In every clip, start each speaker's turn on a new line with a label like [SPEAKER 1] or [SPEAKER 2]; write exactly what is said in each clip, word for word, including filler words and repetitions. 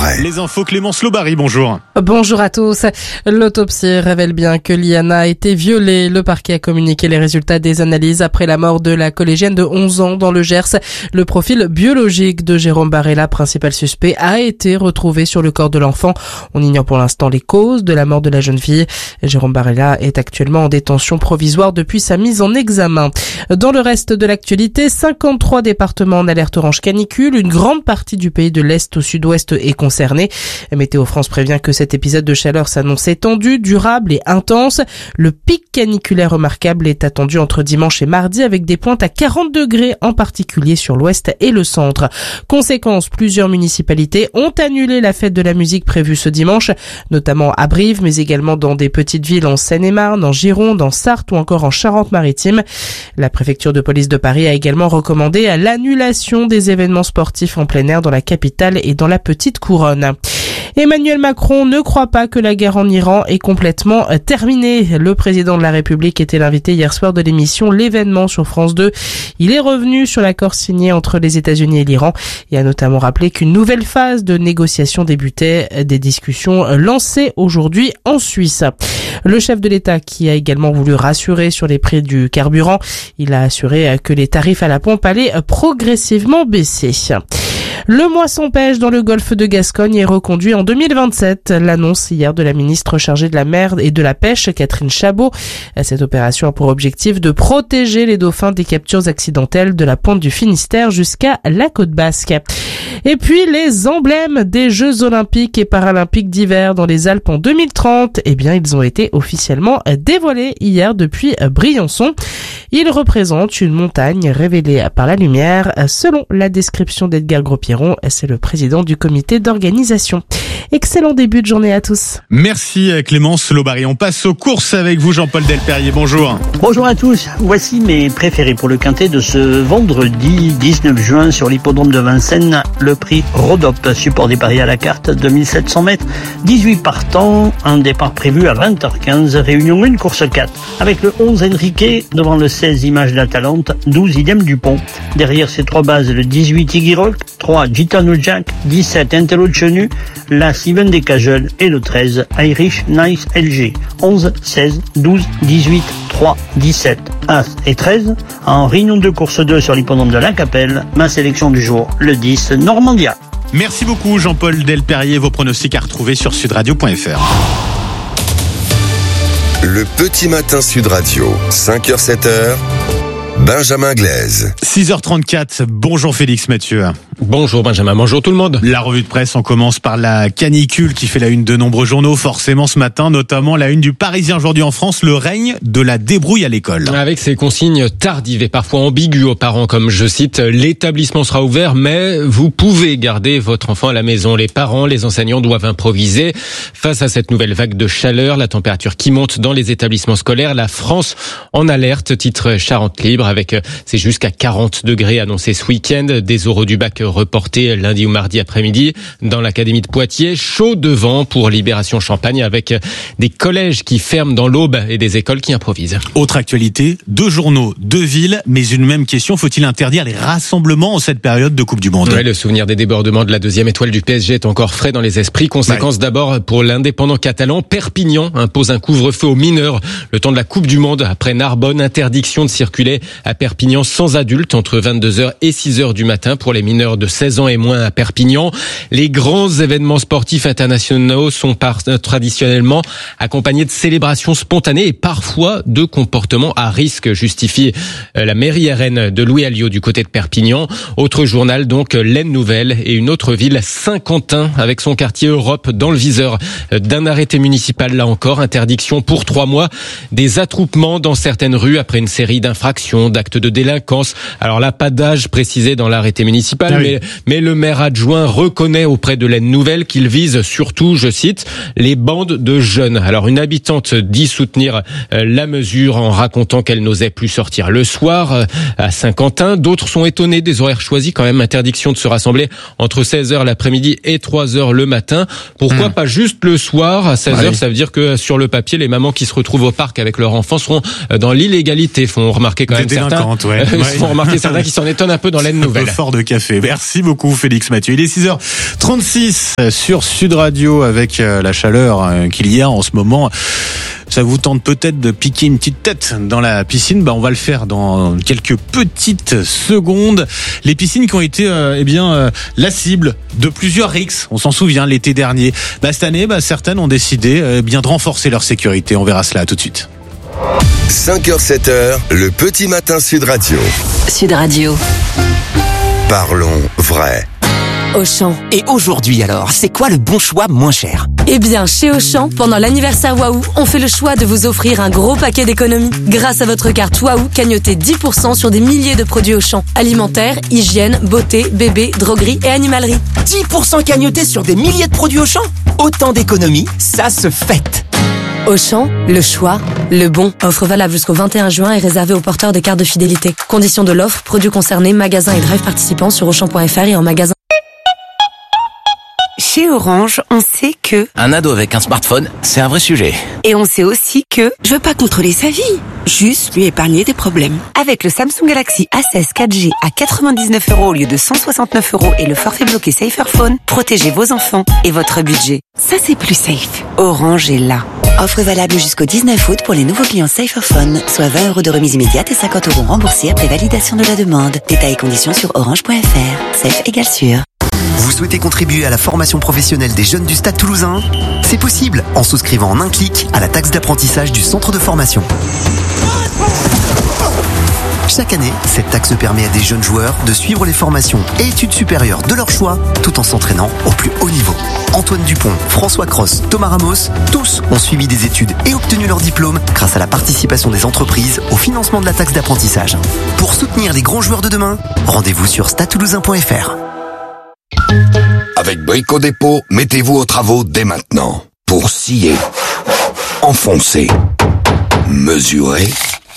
[SPEAKER 1] vrai.
[SPEAKER 2] Les infos Clémence Lobary, bonjour.
[SPEAKER 3] Bonjour à tous. L'autopsie révèle bien que Liana a été violée. Le parquet a communiqué les résultats des analyses après la mort de la collégienne de onze ans dans le Gers. Le profil biologique de Jérôme Barella, principal suspect, a été retrouvé sur le corps de l'enfant. On ignore pour l'instant les causes de la mort de la jeune fille. Jérôme Barella est actuellement en détention provisoire depuis sa mise en examen. Dans le reste de l'actualité, cinquante-trois départements en alerte orange canicule. Une grande partie du pays de l'Est au Sud-Ouest est concernée. Météo France prévient que cet épisode de chaleur s'annonce étendu, durable et intense. Le pic caniculaire remarquable est attendu entre dimanche et mardi avec des pointes à quarante degrés, en particulier sur l'ouest et le centre. Conséquence, plusieurs municipalités ont annulé la fête de la musique prévue ce dimanche, notamment à Brive, mais également dans des petites villes en Seine-et-Marne, en Gironde, en Sarthe ou encore en Charente-Maritime. La préfecture de police de Paris a également recommandé l'annulation des événements sportifs en plein air dans la capitale et dans la petite couronne. Emmanuel Macron ne croit pas que la guerre en Iran est complètement terminée. Le président de la République était l'invité hier soir de l'émission L'événement sur France deux. Il est revenu sur l'accord signé entre les États-Unis et l'Iran et a notamment rappelé qu'une nouvelle phase de négociation débutait, des discussions lancées aujourd'hui en Suisse. Le chef de l'État qui a également voulu rassurer sur les prix du carburant, il a assuré que les tarifs à la pompe allaient progressivement baisser. Le mois sans pêche dans le golfe de Gascogne est reconduit en deux mille vingt-sept. L'annonce hier de la ministre chargée de la mer et de la pêche, Catherine Chabot. Cette opération a pour objectif de protéger les dauphins des captures accidentelles de la pointe du Finistère jusqu'à la côte basque. Et puis les emblèmes des Jeux Olympiques et Paralympiques d'hiver dans les Alpes en deux mille trente, eh bien ils ont été officiellement dévoilés hier depuis Briançon. Ils représentent une montagne révélée par la lumière. Selon la description d'Edgar Gros-Pierron, c'est le président du comité d'organisation. Excellent début de journée à tous.
[SPEAKER 2] Merci Clémence Lobary. On passe aux courses avec vous, Jean-Paul Delperrier. Bonjour.
[SPEAKER 4] Bonjour à tous. Voici mes préférés pour le quintet de ce vendredi dix-neuf juin sur l'hippodrome de Vincennes. Le prix Rodop, support des paris à la carte, deux mille sept cents mètres, dix-huit partants, un départ prévu à vingt heures quinze, réunion un, course quatre. Avec le onze Enrique, devant le seize Image d'Atalante, douze Idem Dupont. Derrière ces trois bases, le dix-huit Iggy Rock, trois Gitano Jack, dix-sept Intello Chenu, la Steven Descajeul et le treize Irish Nice L G. onze, seize, douze, dix-huit, trois, dix-sept, As et treize. En réunion de course deux sur l'hippodrome de la Capelle, ma sélection du jour, le dix Normandia.
[SPEAKER 2] Merci beaucoup Jean-Paul Delperrier. Vos pronostics à retrouver sur sud radio point f r.
[SPEAKER 1] Le petit matin Sud Radio, cinq heures sept heures, Benjamin Glaise.
[SPEAKER 2] six heures trente-quatre, bonjour Félix Mathieu.
[SPEAKER 5] Bonjour Benjamin, bonjour tout le monde.
[SPEAKER 2] La revue de presse, on commence par la canicule qui fait la une de nombreux journaux, forcément ce matin, notamment la une du Parisien aujourd'hui en France, le règne de la débrouille à l'école.
[SPEAKER 5] Avec ces consignes tardives et parfois ambiguës aux parents, comme je cite, l'établissement sera ouvert, mais vous pouvez garder votre enfant à la maison. Les parents, les enseignants doivent improviser. Face à cette nouvelle vague de chaleur, la température qui monte dans les établissements scolaires, la France en alerte, titre Charente Libre, avec c'est jusqu'à quarante degrés annoncés ce week-end, des oraux du bac reportés lundi ou mardi après-midi dans l'académie de Poitiers, chaud devant pour Libération Champagne avec des collèges qui ferment dans l'Aube et des écoles qui improvisent.
[SPEAKER 2] Autre actualité, deux journaux, deux villes, mais une même question, faut-il interdire les rassemblements en cette période de Coupe du Monde?
[SPEAKER 5] Oui, le souvenir des débordements de la deuxième étoile du P S G est encore frais dans les esprits. Conséquence ouais. d'abord pour l'indépendant catalan, Perpignan impose un couvre-feu aux mineurs le temps de la Coupe du Monde. Après Narbonne, interdiction de circuler à Perpignan sans adultes entre vingt-deux heures et six heures du matin pour les mineurs de seize ans et moins à Perpignan. Les grands événements sportifs internationaux sont par, traditionnellement accompagnés de célébrations spontanées et parfois de comportements à risque, justifie la mairie R N de Louis Alliot du côté de Perpignan. Autre journal donc, l'Aisne Nouvelle et une autre ville, Saint-Quentin, avec son quartier Europe dans le viseur d'un arrêté municipal. Là encore, interdiction pour trois mois des attroupements dans certaines rues après une série d'infractions, d'actes de délinquance. Alors là, pas d'âge précisé dans l'arrêté municipal, ah oui. mais, mais le maire adjoint reconnaît auprès de l'Aisne Nouvelle qu'il vise surtout, je cite, les bandes de jeunes. Alors une habitante dit soutenir la mesure en racontant qu'elle n'osait plus sortir le soir à Saint-Quentin. D'autres sont étonnés des horaires choisis, quand même interdiction de se rassembler entre seize heures l'après-midi et trois heures le matin. Pourquoi mmh. pas juste le soir à seize heures? Ouais. Ça veut dire que sur le papier, les mamans qui se retrouvent au parc avec leurs enfants seront dans l'illégalité, font remarquer quand même certains.
[SPEAKER 2] délinquante, ouais.
[SPEAKER 5] Ils se font remarquer certains qui s'en étonnent un peu dans l'aide nouvelle.
[SPEAKER 2] Un peu fort de café. Merci beaucoup Félix Mathieu. Il est six heures trente-six sur Sud Radio avec la chaleur qu'il y a en ce moment. Ça vous tente peut-être de piquer une petite tête dans la piscine. Bah, on va le faire dans quelques petites secondes. Les piscines qui ont été, euh, eh bien, euh, la cible de plusieurs rixes. On s'en souvient l'été dernier. Bah, cette année, bah, certaines ont décidé, euh, bien de renforcer leur sécurité. On verra cela tout de suite.
[SPEAKER 1] cinq heures sept heures, le petit matin Sud Radio.
[SPEAKER 6] Sud Radio.
[SPEAKER 1] Parlons vrai.
[SPEAKER 6] Auchan.
[SPEAKER 7] Et aujourd'hui alors, c'est quoi le bon choix moins cher?
[SPEAKER 6] Eh bien, chez Auchan, pendant l'anniversaire Waouh, on fait le choix de vous offrir un gros paquet d'économies. Grâce à votre carte Waouh, cagnotez dix pour cent sur des milliers de produits Auchan. Alimentaire, hygiène, beauté, bébé, droguerie et animalerie.
[SPEAKER 7] dix pour cent cagnotés sur des milliers de produits Auchan? Autant d'économies, ça se fête.
[SPEAKER 6] Auchan, le choix, le bon. Offre valable jusqu'au vingt et un juin et réservée aux porteurs de cartes de fidélité. Conditions de l'offre, produits concernés, magasins et drive participants sur auchan point f r et en magasin.
[SPEAKER 8] Chez Orange, on sait que...
[SPEAKER 9] Un ado avec un smartphone, c'est un vrai sujet.
[SPEAKER 8] Et on sait aussi que... Je veux pas contrôler sa vie, juste lui épargner des problèmes. Avec le Samsung Galaxy A seize quatre G à quatre-vingt-dix-neuf euros au lieu de cent soixante-neuf euros et le forfait bloqué Saferphone, protégez vos enfants et votre budget. Ça, c'est plus safe. Orange est là.
[SPEAKER 10] Offre valable jusqu'au dix-neuf août pour les nouveaux clients Saferphone, soit vingt euros de remise immédiate et cinquante euros remboursés après validation de la demande. Détails et conditions sur orange point f r. Safe égale sûr.
[SPEAKER 11] Vous souhaitez contribuer à la formation professionnelle des jeunes du Stade Toulousain? C'est possible en souscrivant en un clic à la taxe d'apprentissage du centre de formation. Chaque année, cette taxe permet à des jeunes joueurs de suivre les formations et études supérieures de leur choix tout en s'entraînant au plus haut niveau. Antoine Dupont, François Cross, Thomas Ramos, tous ont suivi des études et obtenu leur diplôme grâce à la participation des entreprises au financement de la taxe d'apprentissage. Pour soutenir les grands joueurs de demain, rendez-vous sur stade toulousain point f r.
[SPEAKER 1] Avec Brico Dépôt, mettez-vous aux travaux dès maintenant. Pour scier, enfoncer, mesurer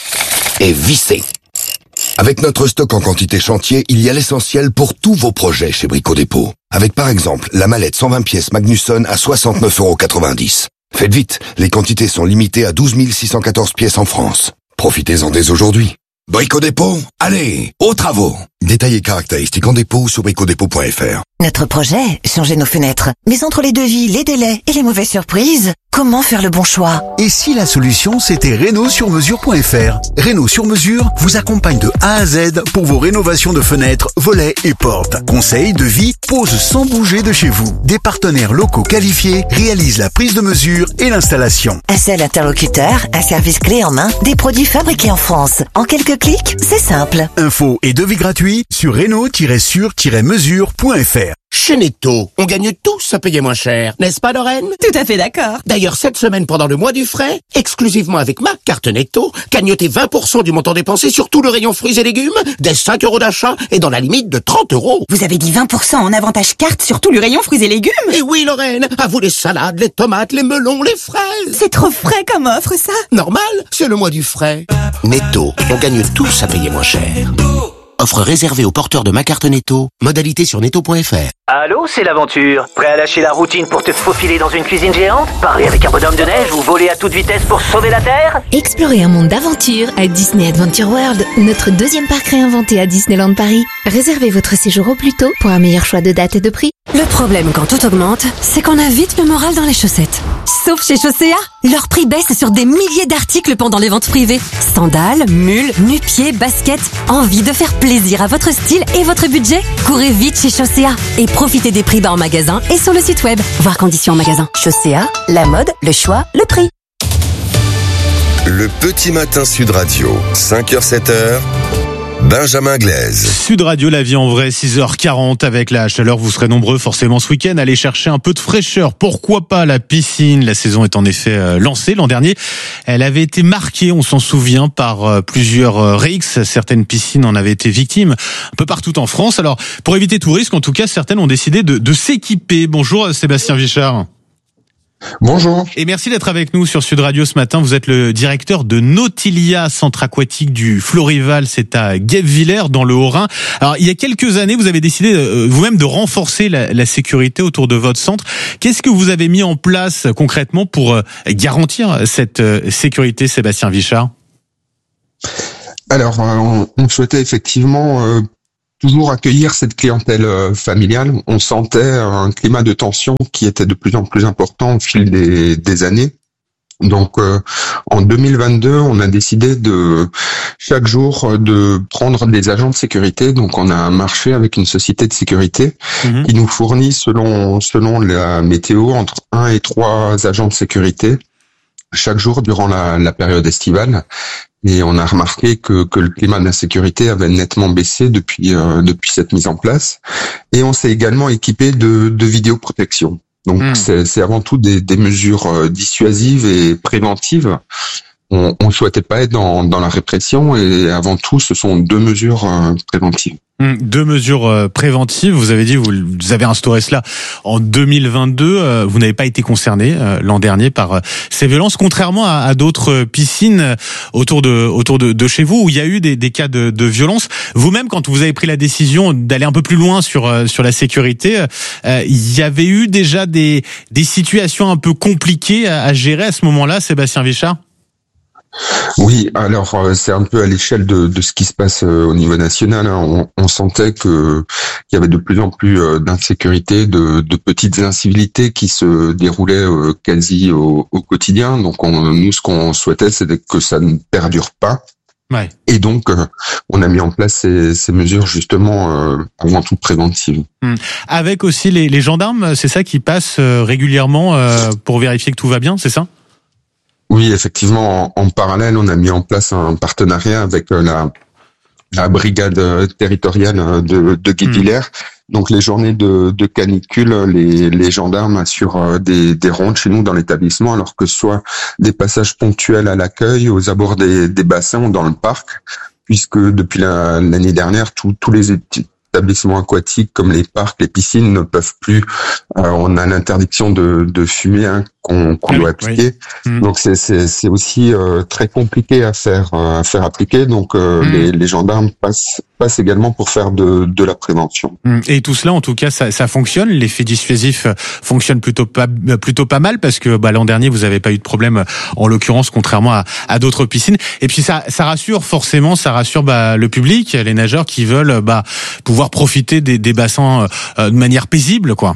[SPEAKER 1] et visser. Avec notre stock en quantité chantier, il y a l'essentiel pour tous vos projets chez Brico Dépôt. Avec par exemple la mallette cent vingt pièces Magnusson à soixante-neuf euros quatre-vingt-dix. Faites vite, les quantités sont limitées à douze mille six cent quatorze pièces en France. Profitez-en dès aujourd'hui. Brico Dépôt, allez, aux travaux. Détails et caractéristiques en dépôt sur brico dépôt point f r.
[SPEAKER 10] Notre projet, changer nos fenêtres. Mais entre les devis, les délais et les mauvaises surprises, comment faire le bon choix?
[SPEAKER 12] Et si la solution, c'était Réno sur mesure point f r? Réno sur mesure vous accompagne de A à Z pour vos rénovations de fenêtres, volets et portes. Conseils, devis, pose sans bouger de chez vous. Des partenaires locaux qualifiés réalisent la prise de mesure et l'installation.
[SPEAKER 10] Un seul interlocuteur, un service clé en main, des produits fabriqués en France. En quelques clics, c'est simple.
[SPEAKER 12] Infos et devis gratuits sur réno tiret sur tiret mesure point f r.
[SPEAKER 9] Chez Netto, on gagne tous à payer moins cher, n'est-ce pas Lorraine?
[SPEAKER 8] Tout à fait d'accord.
[SPEAKER 9] D'ailleurs, cette semaine, pendant le mois du frais, exclusivement avec ma carte Netto, cagnotez vingt pour cent du montant dépensé sur tout le rayon fruits et légumes, dès cinq euros d'achat et dans la limite de trente euros.
[SPEAKER 8] Vous avez dit vingt pour cent en avantage carte sur tout le rayon fruits et légumes?
[SPEAKER 9] Et oui Lorraine, à vous les salades, les tomates, les melons, les fraises.
[SPEAKER 8] C'est trop frais comme offre ça.
[SPEAKER 9] Normal, c'est le mois du frais. Netto, on gagne tous à payer moins cher. Offre réservée aux porteurs de ma carte Netto. Modalité sur netto point f r.
[SPEAKER 13] Allô, c'est l'aventure. Prêt à lâcher la routine pour te faufiler dans une cuisine géante? Parler avec un bonhomme de neige ou voler à toute vitesse pour sauver la Terre?
[SPEAKER 14] Explorez un monde d'aventure à Disney Adventure World, notre deuxième parc réinventé à Disneyland Paris. Réservez votre séjour au plus tôt pour un meilleur choix de date et de prix.
[SPEAKER 15] Le problème quand tout augmente, c'est qu'on a vite le moral dans les chaussettes. Sauf chez Chaussea, leur prix baisse sur des milliers d'articles pendant les ventes privées. Sandales, mules, nu-pieds, baskets. Envie de faire plaisir à votre style et votre budget? Courez vite chez Chaussea et profitez des prix bas en magasin et sur le site web. Voir conditions en magasin.
[SPEAKER 10] Chaussea, la mode, le choix, le prix.
[SPEAKER 1] Le petit matin Sud Radio, cinq heures sept heures. Benjamin Glaise.
[SPEAKER 2] Sud Radio, la vie en vrai, six heures quarante. Avec la chaleur, vous serez nombreux forcément ce week-end à aller chercher un peu de fraîcheur. Pourquoi pas la piscine? La saison est en effet lancée. L'an dernier, elle avait été marquée, on s'en souvient, par plusieurs rixes. Certaines piscines en avaient été victimes un peu partout en France. Alors, pour éviter tout risque, en tout cas, certaines ont décidé de, de s'équiper. Bonjour Sébastien Vichard.
[SPEAKER 16] Bonjour.
[SPEAKER 2] Et merci d'être avec nous sur Sud Radio ce matin. Vous êtes le directeur de Nautilia, centre aquatique du Florival. C'est à Guebwiller, dans le Haut-Rhin. Alors, il y a quelques années, vous avez décidé euh, vous-même de renforcer la, la sécurité autour de votre centre. Qu'est-ce que vous avez mis en place concrètement pour euh, garantir cette euh, sécurité, Sébastien Vichard ?
[SPEAKER 16] Alors, on, on souhaitait effectivement euh, toujours accueillir cette clientèle euh, familiale. On sentait un climat de tension qui était de plus en plus important au fil des, des années. Donc, euh, en deux mille vingt-deux, on a décidé de chaque jour de prendre des agents de sécurité. Donc, on a un marché avec une société de sécurité mmh. qui nous fournit, selon selon la météo, entre un et trois agents de sécurité chaque jour durant la, la période estivale. Et on a remarqué que, que le climat d'insécurité avait nettement baissé depuis euh, depuis cette mise en place. Et on s'est également équipé de, de vidéoprotection. Donc mmh. c'est, c'est avant tout des, des mesures euh, dissuasives et préventives. On ne souhaitait pas être dans, dans la répression et avant tout, ce sont deux mesures euh, préventives.
[SPEAKER 2] Mmh, deux mesures euh, préventives. Vous avez dit, vous, vous avez instauré cela en deux mille vingt-deux. Euh, vous n'avez pas été concerné euh, l'an dernier par euh, ces violences, contrairement à, à d'autres piscines autour de autour de, de chez vous où il y a eu des, des cas de, de violence. Vous-même, quand vous avez pris la décision d'aller un peu plus loin sur euh, sur la sécurité, euh, il y avait eu déjà des des situations un peu compliquées à, à gérer à ce moment-là, Sébastien Vichard?
[SPEAKER 16] Oui, alors c'est un peu à l'échelle de, de ce qui se passe au niveau national. On, on sentait que qu'il y avait de plus en plus d'insécurité, de, de petites incivilités qui se déroulaient quasi au, au quotidien. Donc on, nous, ce qu'on souhaitait, c'était que ça ne perdure pas.
[SPEAKER 2] Ouais.
[SPEAKER 16] Et donc, on a mis en place ces, ces mesures justement avant tout préventives.
[SPEAKER 2] Mmh. Avec aussi les, les gendarmes, c'est ça qui passe régulièrement pour vérifier que tout va bien, c'est ça ?
[SPEAKER 16] Oui, effectivement, en, en parallèle, on a mis en place un partenariat avec la, la brigade territoriale de, de Guebwiller. Mmh. Donc, les journées de, de canicule, les, les gendarmes assurent des, des rondes chez nous dans l'établissement, alors que ce soit des passages ponctuels à l'accueil, aux abords des, des bassins ou dans le parc, puisque depuis la, l'année dernière, tous tous les établissements aquatiques comme les parcs, les piscines ne peuvent plus. Euh, on a l'interdiction de, de fumer hein, qu'on, qu'on doit appliquer. Oui. Mmh. Donc c'est, c'est, c'est aussi euh, très compliqué à faire euh, à faire appliquer. Donc euh, mmh. les, les gendarmes passent passent également pour faire de, de la prévention.
[SPEAKER 2] Mmh. Et tout cela, en tout cas, ça, ça fonctionne. L'effet dissuasif fonctionne plutôt pas plutôt pas mal parce que bah, l'an dernier vous avez pas eu de problème en l'occurrence, contrairement à, à d'autres piscines. Et puis ça ça rassure forcément, ça rassure bah, le public, les nageurs qui veulent bah, pouvoir profiter des, des bassins euh, de manière paisible, quoi.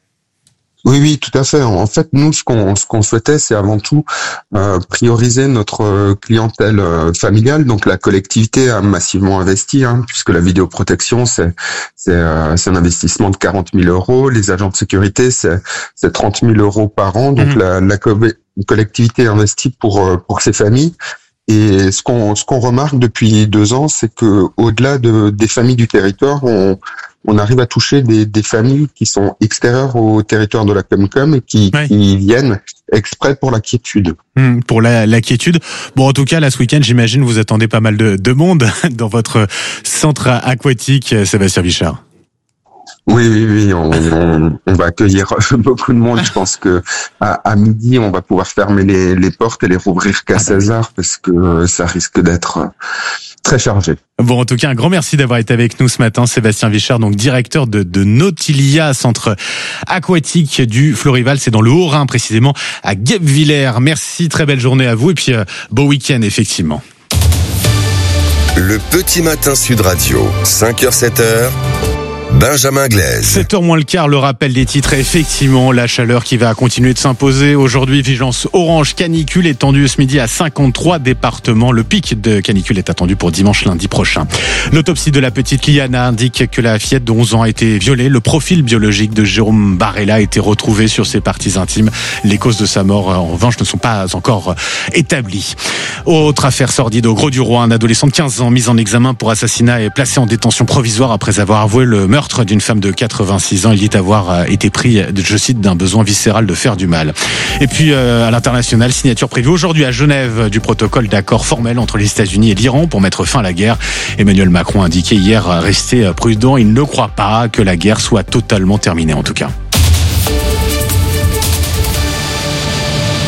[SPEAKER 16] Oui, oui, tout à fait. En fait, nous, ce qu'on ce qu'on souhaitait, c'est avant tout euh, prioriser notre clientèle euh, familiale. Donc, la collectivité a massivement investi, hein, puisque la vidéoprotection, c'est c'est euh, c'est un investissement de quarante mille euros. Les agents de sécurité, c'est c'est trente mille euros par an. Donc, mmh. la, la collectivité investit pour pour ces familles. Et ce qu'on ce qu'on remarque depuis deux ans, c'est que au-delà de des familles du territoire, on on arrive à toucher des, des familles qui sont extérieures au territoire de la Comcom et qui, ouais. qui viennent exprès pour la quiétude.
[SPEAKER 2] Mmh, pour la, la quiétude. Bon, en tout cas, là, ce week-end, j'imagine, vous attendez pas mal de, de monde dans votre centre aquatique, Sébastien Vichard.
[SPEAKER 16] Oui, oui, oui, on, on, on va accueillir beaucoup de monde. Je pense que à, à midi, on va pouvoir fermer les, les portes et les rouvrir qu'à seize heures parce que ça risque d'être très chargé.
[SPEAKER 2] Bon, en tout cas, un grand merci d'avoir été avec nous ce matin, Sébastien Vichard, donc directeur de, de Nautilia, centre aquatique du Florival. C'est dans le Haut-Rhin, précisément à Guebwiller. Merci, très belle journée à vous et puis euh, beau week-end, effectivement.
[SPEAKER 1] Le petit matin Sud Radio, cinq heures sept heures. Benjamin Glaise.
[SPEAKER 2] sept heures moins le quart, le rappel des titres. Effectivement, la chaleur qui va continuer de s'imposer. Aujourd'hui, vigilance orange canicule étendue ce midi à cinquante-trois départements. Le pic de canicule est attendu pour dimanche, lundi prochain. L'autopsie de la petite Liana indique que la fillette de onze ans a été violée. Le profil biologique de Jérôme Barella a été retrouvé sur ses parties intimes. Les causes de sa mort, en revanche, ne sont pas encore établies. Autre affaire sordide au Grau-du-Roi. Un adolescent de quinze ans mis en examen pour assassinat est placé en détention provisoire après avoir avoué le meurtre d'une femme de quatre-vingt-six ans. Il dit avoir été pris, je cite, d'un besoin viscéral de faire du mal. Et puis, euh, à l'international, signature prévue aujourd'hui à Genève du protocole d'accord formel entre les États-Unis et l'Iran pour mettre fin à la guerre. Emmanuel Macron a indiqué hier rester prudent. Il ne croit pas que la guerre soit totalement terminée, en tout cas.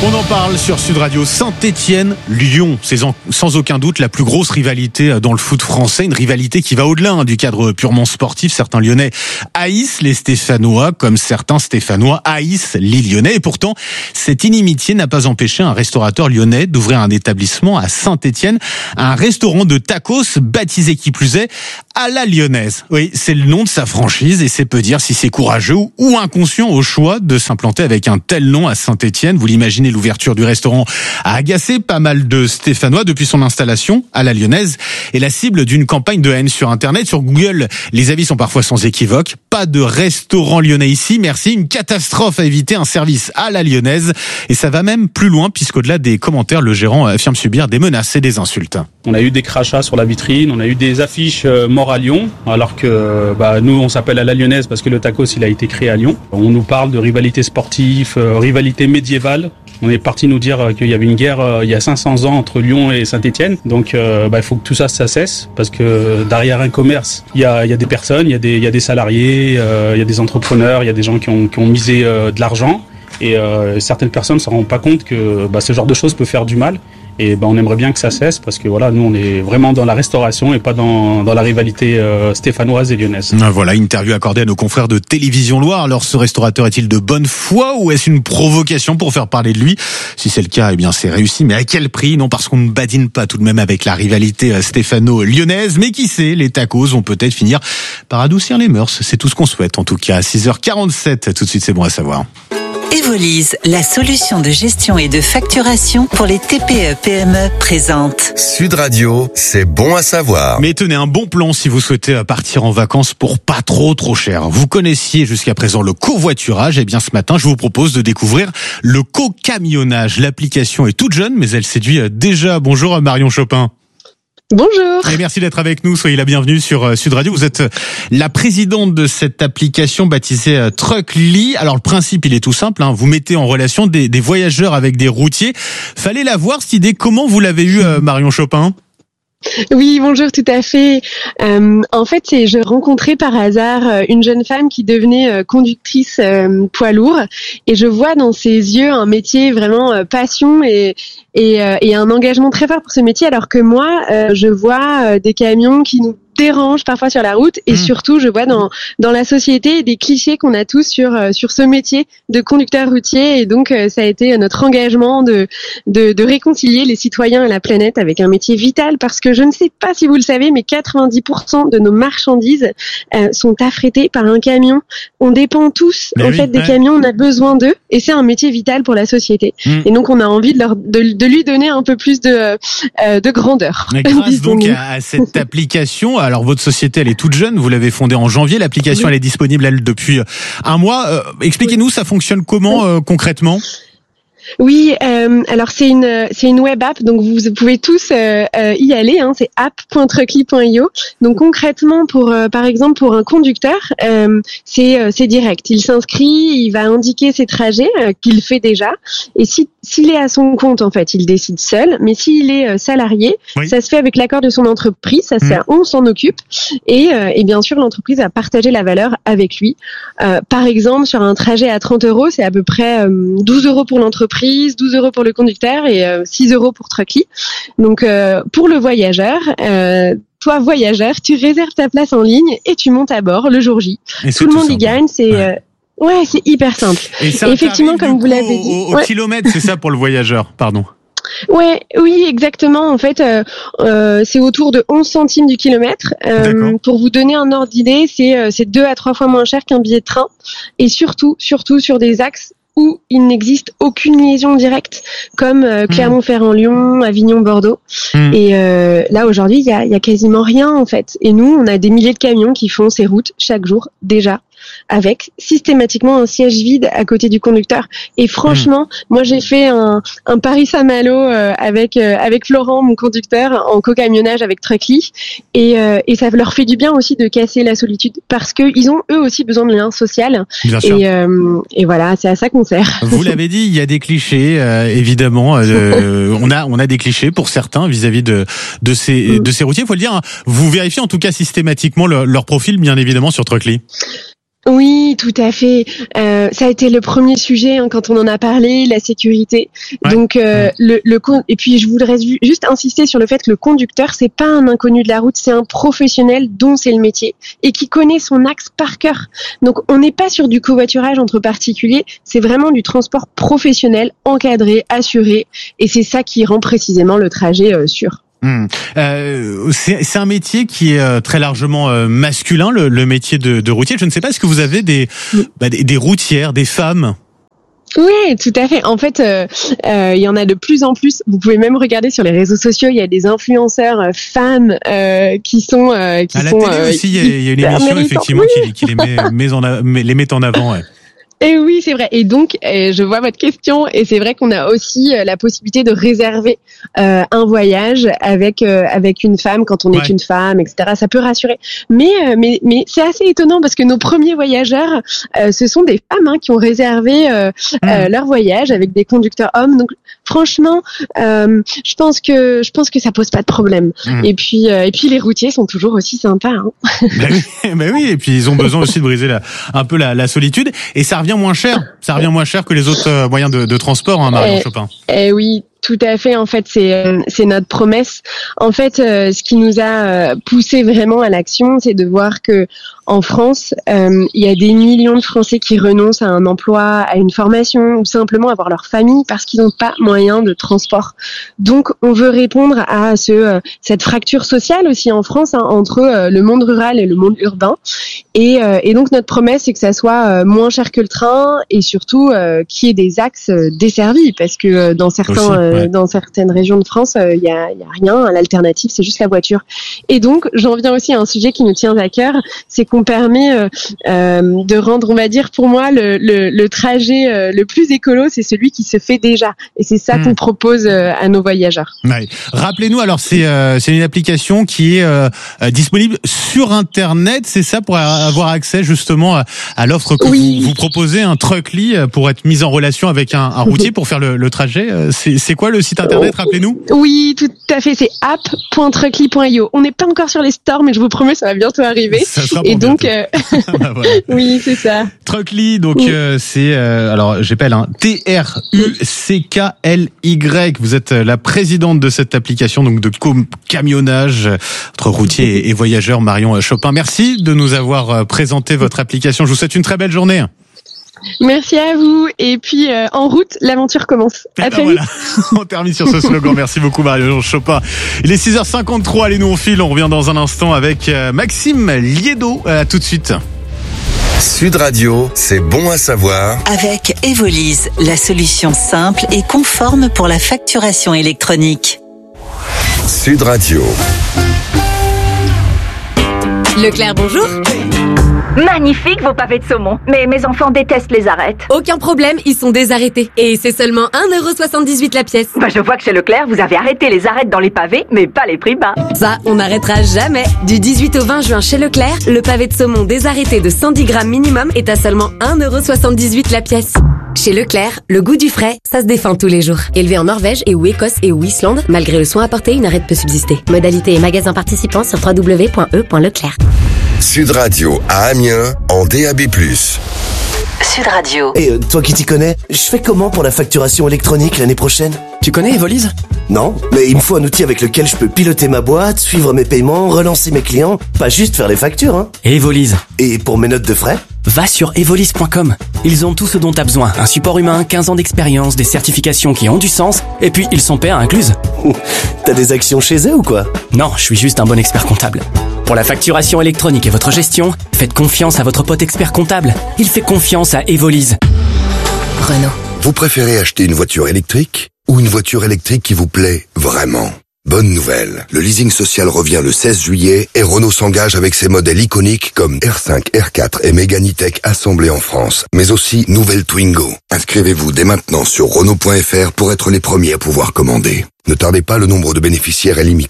[SPEAKER 2] On en parle sur Sud Radio. Saint-Étienne-Lyon, c'est sans aucun doute la plus grosse rivalité dans le foot français, une rivalité qui va au-delà hein, du cadre purement sportif. Certains Lyonnais haïssent les Stéphanois, comme certains Stéphanois haïssent les Lyonnais. Et pourtant, cette inimitié n'a pas empêché un restaurateur lyonnais d'ouvrir un établissement à Saint-Étienne, un restaurant de tacos baptisé qui plus est à la lyonnaise. Oui, c'est le nom de sa franchise et c'est peu dire si c'est courageux ou inconscient au choix de s'implanter avec un tel nom à Saint-Étienne. Vous l'imaginez, l'ouverture du restaurant a agacé pas mal de Stéphanois depuis son installation à la lyonnaise et la cible d'une campagne de haine sur Internet. Sur Google, les avis sont parfois sans équivoque. Pas de restaurant lyonnais ici, merci. Une catastrophe à éviter, un service à la lyonnaise. Et ça va même plus loin puisqu'au-delà des commentaires, le gérant affirme subir des menaces et des insultes.
[SPEAKER 17] On a eu des crachats sur la vitrine, on a eu des affiches euh, mort à Lyon, alors que bah, nous on s'appelle à la lyonnaise parce que le tacos il a été créé à Lyon. On nous parle de rivalité sportive, euh, rivalité médiévale. On est parti nous dire qu'il y avait une guerre euh, il y a cinq cents ans entre Lyon et Saint-Étienne. Donc euh, bah, il faut que tout ça, ça cesse parce que derrière un commerce, il y a, il y a des personnes, il y a des, il y a des salariés, euh, il y a des entrepreneurs, il y a des gens qui ont, qui ont misé euh, de l'argent. Et euh, certaines personnes ne se rendent pas compte que bah, ce genre de choses peut faire du mal. Et ben on aimerait bien que ça cesse parce que voilà, nous on est vraiment dans la restauration et pas dans dans la rivalité euh, stéphanoise et lyonnaise.
[SPEAKER 2] Voilà, interview accordée à nos confrères de Télévision Loire. Alors ce restaurateur est-il de bonne foi ou est-ce une provocation pour faire parler de lui? Si c'est le cas, eh bien c'est réussi, mais à quel prix? Non, parce qu'on ne badine pas tout de même avec la rivalité stéphano-lyonnaise, mais qui sait, les tacos vont peut-être finir par adoucir les mœurs. C'est tout ce qu'on souhaite en tout cas. À six heures quarante-sept, tout de suite c'est bon à savoir.
[SPEAKER 10] Evolise, la solution de gestion et de facturation pour les T P E P M E présente.
[SPEAKER 1] Sud Radio, c'est bon à savoir.
[SPEAKER 2] Mais tenez, un bon plan si vous souhaitez partir en vacances pour pas trop trop cher. Vous connaissiez jusqu'à présent le covoiturage, et bien ce matin je vous propose de découvrir le co-camionnage. L'application est toute jeune mais elle séduit déjà. Bonjour Marion Chopin.
[SPEAKER 18] Bonjour.
[SPEAKER 2] Et merci d'être avec nous. Soyez la bienvenue sur Sud Radio. Vous êtes la présidente de cette application baptisée Truckly. Alors le principe, il est tout simple. Hein. Vous mettez en relation des, des voyageurs avec des routiers. Fallait la voir cette idée. Comment vous l'avez eue, Marion Chopin ?
[SPEAKER 18] Oui, bonjour, tout à fait. Euh, en fait, c'est, je rencontrais par hasard une jeune femme qui devenait conductrice euh, poids lourd, et je vois dans ses yeux un métier vraiment euh, passion et, et, euh, et un engagement très fort pour ce métier, alors que moi, euh, je vois euh, des camions qui nous dérange parfois sur la route et mmh. surtout je vois dans dans la société des clichés qu'on a tous sur euh, sur ce métier de conducteur routier, et donc euh, ça a été notre engagement de, de de réconcilier les citoyens et la planète avec un métier vital, parce que je ne sais pas si vous le savez, mais quatre-vingt-dix pour cent de nos marchandises euh, sont affrétées par un camion. On dépend tous mais en oui, fait des ouais. camions, on a besoin d'eux et c'est un métier vital pour la société. Mmh. Et donc on a envie de leur de, de lui donner un peu plus de euh, de grandeur.
[SPEAKER 2] Mais grâce donc à, à cette application. Alors votre société, elle est toute jeune, vous l'avez fondée en janvier, l'application oui. elle est disponible elle depuis un mois. Euh, expliquez-nous, ça fonctionne comment euh, concrètement ?
[SPEAKER 18] Oui, euh, alors c'est une c'est une web app, donc vous pouvez tous euh, euh, y aller. Hein, c'est app point truckly point io. Donc concrètement, pour euh, par exemple pour un conducteur, euh, c'est euh, c'est direct. Il s'inscrit, il va indiquer ses trajets euh, qu'il fait déjà, et si s'il est à son compte, en fait, il décide seul. Mais s'il est euh, salarié, oui. ça se fait avec l'accord de son entreprise. Ça, c'est mmh. on s'en occupe, et euh, et bien sûr l'entreprise va partager la valeur avec lui. Euh, par exemple, sur un trajet à trente euros, c'est à peu près euh, douze euros pour l'entreprise, douze euros pour le conducteur et euh, six euros pour Truckly. Donc euh, pour le voyageur, euh, toi voyageur, tu réserves ta place en ligne et tu montes à bord le jour J. Et tout le monde y gagne, c'est ouais. Euh, ouais, c'est hyper simple.
[SPEAKER 2] Et, ça,
[SPEAKER 18] et effectivement, comme vous l'avez dit,
[SPEAKER 2] au, au ouais. kilomètre, c'est ça pour le voyageur, pardon.
[SPEAKER 18] Ouais, oui, exactement. En fait, euh, euh, c'est autour de onze centimes du kilomètre. Euh, pour vous donner un ordre d'idée, c'est euh, c'est deux à trois fois moins cher qu'un billet de train, et surtout, surtout sur des axes où il n'existe aucune liaison directe, comme euh, Clermont-Ferrand-Lyon, Avignon-Bordeaux. Mmh. Et euh, là, aujourd'hui, il y a, y a quasiment rien, en fait. Et nous, on a des milliers de camions qui font ces routes chaque jour, déjà, avec systématiquement un siège vide à côté du conducteur. Et franchement, mmh. moi, j'ai fait un, un Paris-Saint-Malo euh, avec euh, avec Florent, mon conducteur, en co-camionnage avec Truckly. Et, euh, et ça leur fait du bien aussi de casser la solitude, parce qu'ils ont eux aussi besoin de lien social. Bien sûr. Et, euh, et voilà, c'est à ça qu'on sert.
[SPEAKER 2] Vous l'avez dit, il y a des clichés, euh, évidemment. Euh, on a on a des clichés pour certains vis-à-vis de de ces mmh. de ces routiers. Il faut le dire. Hein, vous vérifiez en tout cas systématiquement le, leur profil, bien évidemment, sur Truckly.
[SPEAKER 18] Oui, tout à fait. Euh, ça a été le premier sujet hein, quand on en a parlé, la sécurité. Ouais. Donc euh, ouais. le, le et puis je voudrais juste insister sur le fait que le conducteur c'est pas un inconnu de la route, c'est un professionnel dont c'est le métier et qui connaît son axe par cœur. Donc on n'est pas sur du covoiturage entre particuliers, c'est vraiment du transport professionnel, encadré, assuré, et c'est ça qui rend précisément le trajet euh, sûr.
[SPEAKER 2] Mmh. Euh, c'est, c'est un métier qui est euh, très largement euh, masculin, le, le métier de, de routier. Je ne sais pas, est-ce que vous avez des, mmh. bah, des, des routières, des femmes?
[SPEAKER 18] Oui, tout à fait. En fait, euh, euh, il y en a de plus en plus. Vous pouvez même regarder sur les réseaux sociaux. Il y a des influenceurs euh, femmes euh, qui sont euh, qui
[SPEAKER 2] à
[SPEAKER 18] sont.
[SPEAKER 2] À la télé aussi, il y, y a une émission effectivement oui. qui, qui les met, met en a, les met en avant. Ouais.
[SPEAKER 18] Et oui, c'est vrai. Et donc, euh, je vois votre question, et c'est vrai qu'on a aussi euh, la possibilité de réserver euh, un voyage avec euh, avec une femme quand on ouais. est une femme, et cetera. Ça peut rassurer. Mais euh, mais mais c'est assez étonnant parce que nos premiers voyageurs, euh, ce sont des femmes hein, qui ont réservé euh, mmh. euh, leur voyage avec des conducteurs hommes. Donc, franchement, euh, je pense que je pense que ça pose pas de problème. Mmh. Et puis euh, et puis les routiers sont toujours aussi sympas. Hein.
[SPEAKER 2] Ben oui, ben oui. Et puis ils ont besoin aussi de briser la, un peu la, la solitude. Et ça revient moins cher, ça revient moins cher que les autres euh, moyens de, de transport, hein, Marion
[SPEAKER 18] eh,
[SPEAKER 2] Chopin.
[SPEAKER 18] Eh oui, tout à fait. En fait, c'est euh, c'est notre promesse. En fait, euh, ce qui nous a euh, poussé vraiment à l'action, c'est de voir que en France, euh, il y a des millions de Français qui renoncent à un emploi, à une formation ou simplement à voir leur famille parce qu'ils n'ont pas moyen de transport. Donc, on veut répondre à ce euh, cette fracture sociale aussi en France hein, entre euh, le monde rural et le monde urbain. Et, euh, et donc, notre promesse, c'est que ça soit euh, moins cher que le train et surtout euh, qu'il y ait des axes euh, desservis parce que euh, dans certains aussi, ouais. euh, dans certaines régions de France, il euh, y a, y a rien. L'alternative, c'est juste la voiture. Et donc, j'en viens aussi à un sujet qui nous tient à cœur, c'est qu'on permet euh, euh, de rendre, on va dire, pour moi, le, le, le trajet euh, le plus écolo, c'est celui qui se fait déjà. Et c'est ça mmh. qu'on propose euh, à nos voyageurs.
[SPEAKER 2] Ouais. Rappelez-nous, alors c'est euh, c'est une application qui est euh, disponible sur Internet, c'est ça, pour avoir accès justement à, à l'offre que oui. vous, vous proposez, un Truckly, pour être mis en relation avec un, un routier pour faire le, le trajet. C'est, c'est quoi le site Internet, rappelez-nous?
[SPEAKER 18] Oui, tout à fait, c'est app point truckly point i o. On n'est pas encore sur les stores, mais je vous promets, ça va bientôt arriver.
[SPEAKER 2] Ça sera
[SPEAKER 18] Et
[SPEAKER 2] donc,
[SPEAKER 18] euh... bah, voilà. Oui, c'est ça.
[SPEAKER 2] Truckly, donc oui. euh, c'est, euh, alors j'appelle un hein, T R U C K L Y. Vous êtes la présidente de cette application, donc de camionnage entre routiers et, et voyageurs, Marion Chopin. Merci de nous avoir présenté votre application. Je vous souhaite une très belle journée.
[SPEAKER 18] Merci à vous. Et puis, euh, en route, l'aventure commence. À très vite.
[SPEAKER 2] Voilà. On termine sur ce slogan. Merci beaucoup, Marion Chopin. Il est six heures cinquante-trois. Allez, nous, on file. On revient dans un instant avec Maxime Liedo. À tout de suite.
[SPEAKER 1] Sud Radio, c'est bon à savoir.
[SPEAKER 10] Avec Evolise, la solution simple et conforme pour la facturation électronique.
[SPEAKER 1] Sud Radio.
[SPEAKER 6] Leclerc, bonjour.
[SPEAKER 19] Magnifique vos pavés de saumon. Mais mes enfants détestent les arêtes.
[SPEAKER 6] Aucun problème, ils sont désarrêtés. Et c'est seulement un euro soixante-dix-huit la pièce.
[SPEAKER 19] Bah je vois que chez Leclerc, vous avez arrêté les arêtes dans les pavés, mais pas les prix bas.
[SPEAKER 6] Ça, on n'arrêtera jamais. Du dix-huit au vingt juin chez Leclerc, le pavé de saumon désarrêté de cent dix grammes minimum est à seulement un euro soixante-dix-huit la pièce. Chez Leclerc, le goût du frais, ça se défend tous les jours. Élevé en Norvège et ou Écosse et ou Islande, malgré le soin apporté, une arête peut subsister. Modalité et magasin participants sur w w w point e point leclerc.
[SPEAKER 1] Sud Radio à Amiens en D A B plus.
[SPEAKER 10] Sud Radio.
[SPEAKER 20] Et euh, toi qui t'y connais, je fais comment pour la facturation électronique l'année prochaine?
[SPEAKER 21] Tu connais Evolise?
[SPEAKER 20] Non, mais il me faut un outil avec lequel je peux piloter ma boîte, suivre mes paiements, relancer mes clients, pas juste faire les factures, hein.
[SPEAKER 21] Evolise.
[SPEAKER 20] Et pour mes notes de frais?
[SPEAKER 21] Va sur evolise point com. Ils ont tout ce dont t'as besoin. Un support humain, quinze ans d'expérience, des certifications qui ont du sens, et puis ils sont pairs incluses.
[SPEAKER 20] T'as des actions chez eux ou quoi?
[SPEAKER 21] Non, je suis juste un bon expert comptable. Pour la facturation électronique et votre gestion, faites confiance à votre pote expert comptable. Il fait confiance à Evolise.
[SPEAKER 10] Renault.
[SPEAKER 1] Vous préférez acheter une voiture électrique ou une voiture électrique qui vous plaît vraiment? Bonne nouvelle, le leasing social revient le seize juillet et Renault s'engage avec ses modèles iconiques comme R cinq, R quatre et Mégane E-Tech assemblés en France, mais aussi nouvelle Twingo. Inscrivez-vous dès maintenant sur Renault point F R pour être les premiers à pouvoir commander. Ne tardez pas, le nombre de bénéficiaires est limité.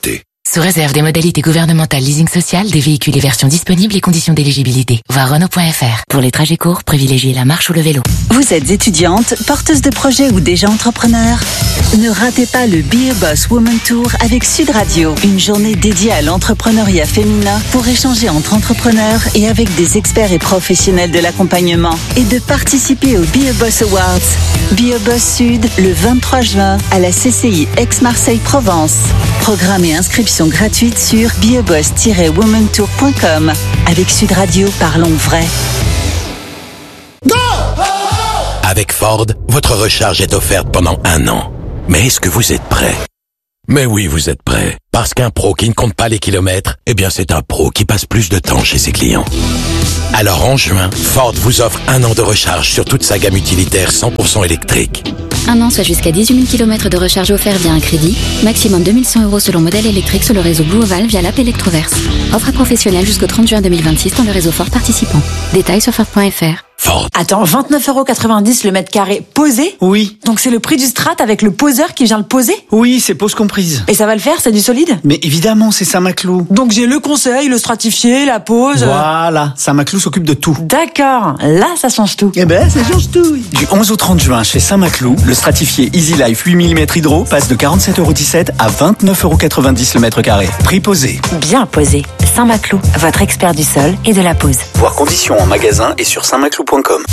[SPEAKER 3] Sous réserve des modalités gouvernementales leasing social, des véhicules et versions disponibles et conditions d'éligibilité. Voir Renault point F R. Pour les trajets courts, privilégiez la marche ou le vélo.
[SPEAKER 10] Vous êtes étudiante, porteuse de projet ou déjà entrepreneur? Ne ratez pas le Be a Boss Woman Tour avec Sud Radio. Une journée dédiée à l'entrepreneuriat féminin pour échanger entre entrepreneurs et avec des experts et professionnels de l'accompagnement. Et de participer au Be a Boss Awards. Be a Boss Sud, le vingt-trois juin, à la C C I Aix-Marseille-Provence. Programme et inscription gratuite sur be a boss tiret woman tour point com. Avec Sud Radio, parlons vrai.
[SPEAKER 22] Go! Avec Ford, votre recharge est offerte pendant un an. Mais est-ce que vous êtes prêt? Mais oui, vous êtes prêt. Parce qu'un pro qui ne compte pas les kilomètres, eh bien c'est un pro qui passe plus de temps chez ses clients. Alors en juin, Ford vous offre un an de recharge sur toute sa gamme utilitaire cent pour cent électrique.
[SPEAKER 23] Un an, soit jusqu'à dix-huit mille kilomètres de recharge offert via un crédit. Maximum deux mille cent euros selon modèle électrique sur le réseau Blue Oval via l'app Electroverse. Offre professionnelle jusqu'au trente juin deux mille vingt-six dans le réseau Ford participant. Détails sur Ford point F R.
[SPEAKER 22] Ford.
[SPEAKER 24] Attends, vingt-neuf euros quatre-vingt-dix le mètre carré posé?
[SPEAKER 25] Oui.
[SPEAKER 24] Donc c'est le prix du strat avec le poseur qui vient le poser?
[SPEAKER 25] Oui, c'est pose comprise.
[SPEAKER 24] Et ça va le faire, c'est du solide?
[SPEAKER 25] Mais évidemment, c'est Saint-Maclou.
[SPEAKER 24] Donc j'ai le conseil, le stratifié, la pose...
[SPEAKER 25] Voilà, Saint-Maclou s'occupe de tout.
[SPEAKER 24] D'accord, là ça change tout.
[SPEAKER 25] Eh ben, ça change tout. Du onze au trente juin, chez Saint-Maclou, le stratifié Easy Life huit millimètres hydro passe de quarante-sept euros dix-sept à vingt-neuf euros quatre-vingt-dix le mètre carré. Prix posé.
[SPEAKER 24] Bien posé. Saint-Maclou, votre expert du sol et de la pose.
[SPEAKER 25] Voir conditions en magasin et sur saint maclou point com.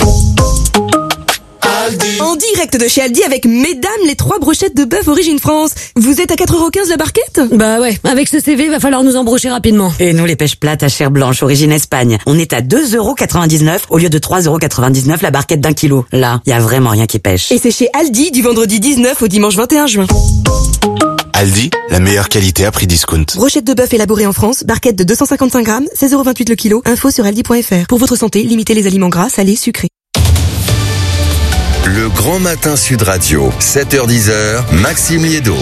[SPEAKER 26] En direct de chez Aldi avec mesdames les trois brochettes de bœuf origine France. Vous êtes à quatre euros quinze la barquette?
[SPEAKER 15] Bah ouais, avec ce C V, va falloir nous embrocher rapidement.
[SPEAKER 26] Et nous les pêches plates à chair blanche origine Espagne. On est à deux euros quatre-vingt-dix-neuf au lieu de trois euros quatre-vingt-dix-neuf la barquette d'un kilo. Là, y a vraiment rien qui pêche. Et c'est chez Aldi du vendredi dix-neuf au dimanche vingt et un juin.
[SPEAKER 27] Aldi, la meilleure qualité à prix discount.
[SPEAKER 26] Brochette de bœuf élaborée en France, barquette de deux cent cinquante-cinq grammes, seize euros vingt-huit le kilo. Info sur aldi point F R. Pour votre santé, limitez les aliments gras, salés, sucrés.
[SPEAKER 1] Le Grand Matin Sud Radio, sept heures dix, Maxime Liédo.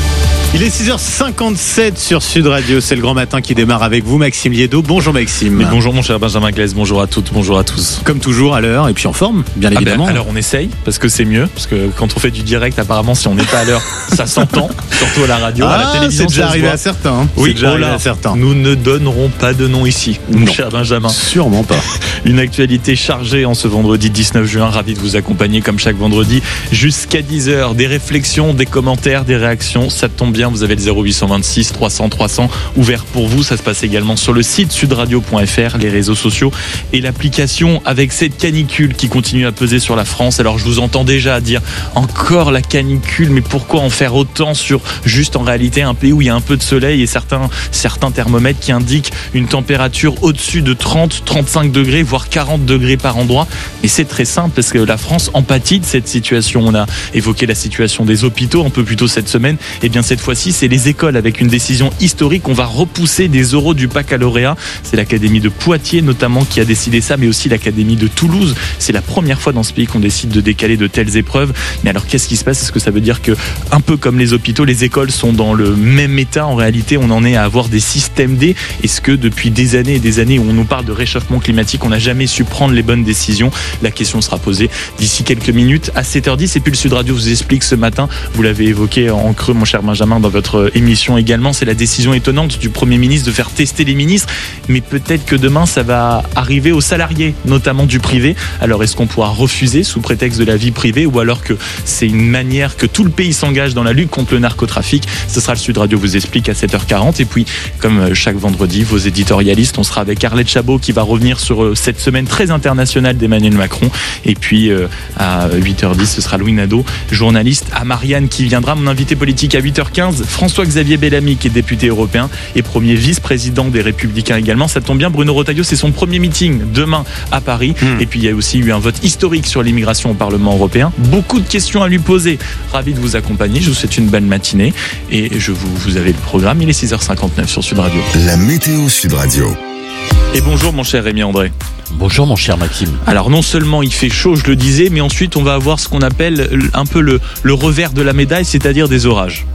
[SPEAKER 2] Il est six heures cinquante-sept sur Sud Radio, c'est le Grand Matin qui démarre avec vous, Maxime Liédo. Bonjour Maxime.
[SPEAKER 28] Mais bonjour mon cher Benjamin Glaise, bonjour à toutes, bonjour à tous.
[SPEAKER 2] Comme toujours à l'heure et puis en forme, bien évidemment.
[SPEAKER 28] Ah ben, alors on essaye, parce que c'est mieux, parce que quand on fait du direct, apparemment si on n'est pas à l'heure, ça s'entend, surtout à la radio,
[SPEAKER 2] ah,
[SPEAKER 28] à la télévision.
[SPEAKER 2] C'est déjà arrivé à certains. Hein.
[SPEAKER 28] Oui,
[SPEAKER 2] c'est déjà
[SPEAKER 28] oh
[SPEAKER 2] arrivé
[SPEAKER 28] là,
[SPEAKER 2] à certains.
[SPEAKER 28] Nous ne donnerons pas de nom ici, mon non, cher Benjamin.
[SPEAKER 2] Sûrement pas.
[SPEAKER 28] Une actualité chargée en ce vendredi dix-neuf juin, ravi de vous accompagner comme chaque vendredi jusqu'à dix heures. Des réflexions, des commentaires, des réactions, ça tombe bien, vous avez le zéro huit cent vingt-six trois cents trois cents ouvert pour vous. Ça se passe également sur le site sudradio point F R, les réseaux sociaux et l'application. Avec cette canicule qui continue à peser sur la France, alors je vous entends déjà dire encore la canicule, mais pourquoi en faire autant sur juste en réalité un pays où il y a un peu de soleil et certains, certains thermomètres qui indiquent une température au-dessus de trente, trente-cinq degrés, voire quarante degrés par endroit. Et c'est très simple parce que la France empathie de cette situation. On a évoqué la situation des hôpitaux un peu plus tôt cette semaine. Et bien cette fois-ci, c'est les écoles avec une décision historique. On va repousser des oraux du baccalauréat. C'est l'académie de Poitiers notamment qui a décidé ça, mais aussi l'académie de Toulouse. C'est la première fois dans ce pays qu'on décide de décaler de telles épreuves. Mais alors qu'est-ce qui se passe? Est-ce que ça veut dire que, un peu comme les hôpitaux, les écoles sont dans le même état? En réalité, on en est à avoir des systèmes D. Est-ce que depuis des années et des années où on nous parle de réchauffement climatique, on n'a jamais su prendre les bonnes décisions? La question sera posée d'ici quelques minutes à sept heures dix. Et puis le Sud Radio vous explique ce matin, vous l'avez évoqué en creux mon cher Benjamin dans votre émission également, c'est la décision étonnante du Premier ministre de faire tester les ministres, mais peut-être que demain ça va arriver aux salariés, notamment du privé. Alors est-ce qu'on pourra refuser sous prétexte de la vie privée, ou alors que c'est une manière que tout le pays s'engage dans la lutte contre le narcotrafic? Ce sera le Sud Radio vous explique à sept heures quarante. Et puis comme chaque vendredi, vos éditorialistes, on sera avec Arlette Chabot qui va revenir sur cette semaine très internationale d'Emmanuel Macron. Et puis euh, à huit heures dix, ce sera Louis Nadeau, journaliste, à Marianne qui viendra. Mon invité politique à huit heures quinze, François-Xavier Bellamy qui est député européen et premier vice-président des Républicains également. Ça tombe bien, Bruno Retailleau, c'est son premier meeting demain à Paris. Mmh. Et puis il y a aussi eu un vote historique sur l'immigration au Parlement européen. Beaucoup de questions à lui poser. Ravi de vous accompagner, je vous souhaite une belle matinée et je vous, vous avez le programme, il est six heures cinquante-neuf sur Sud Radio.
[SPEAKER 1] La météo Sud Radio.
[SPEAKER 28] Et bonjour mon cher Rémi André.
[SPEAKER 29] Bonjour mon cher Maxime.
[SPEAKER 28] Alors non seulement il fait chaud, je le disais, mais ensuite on va avoir ce qu'on appelle un peu le, le revers de la médaille, c'est-à-dire des orages.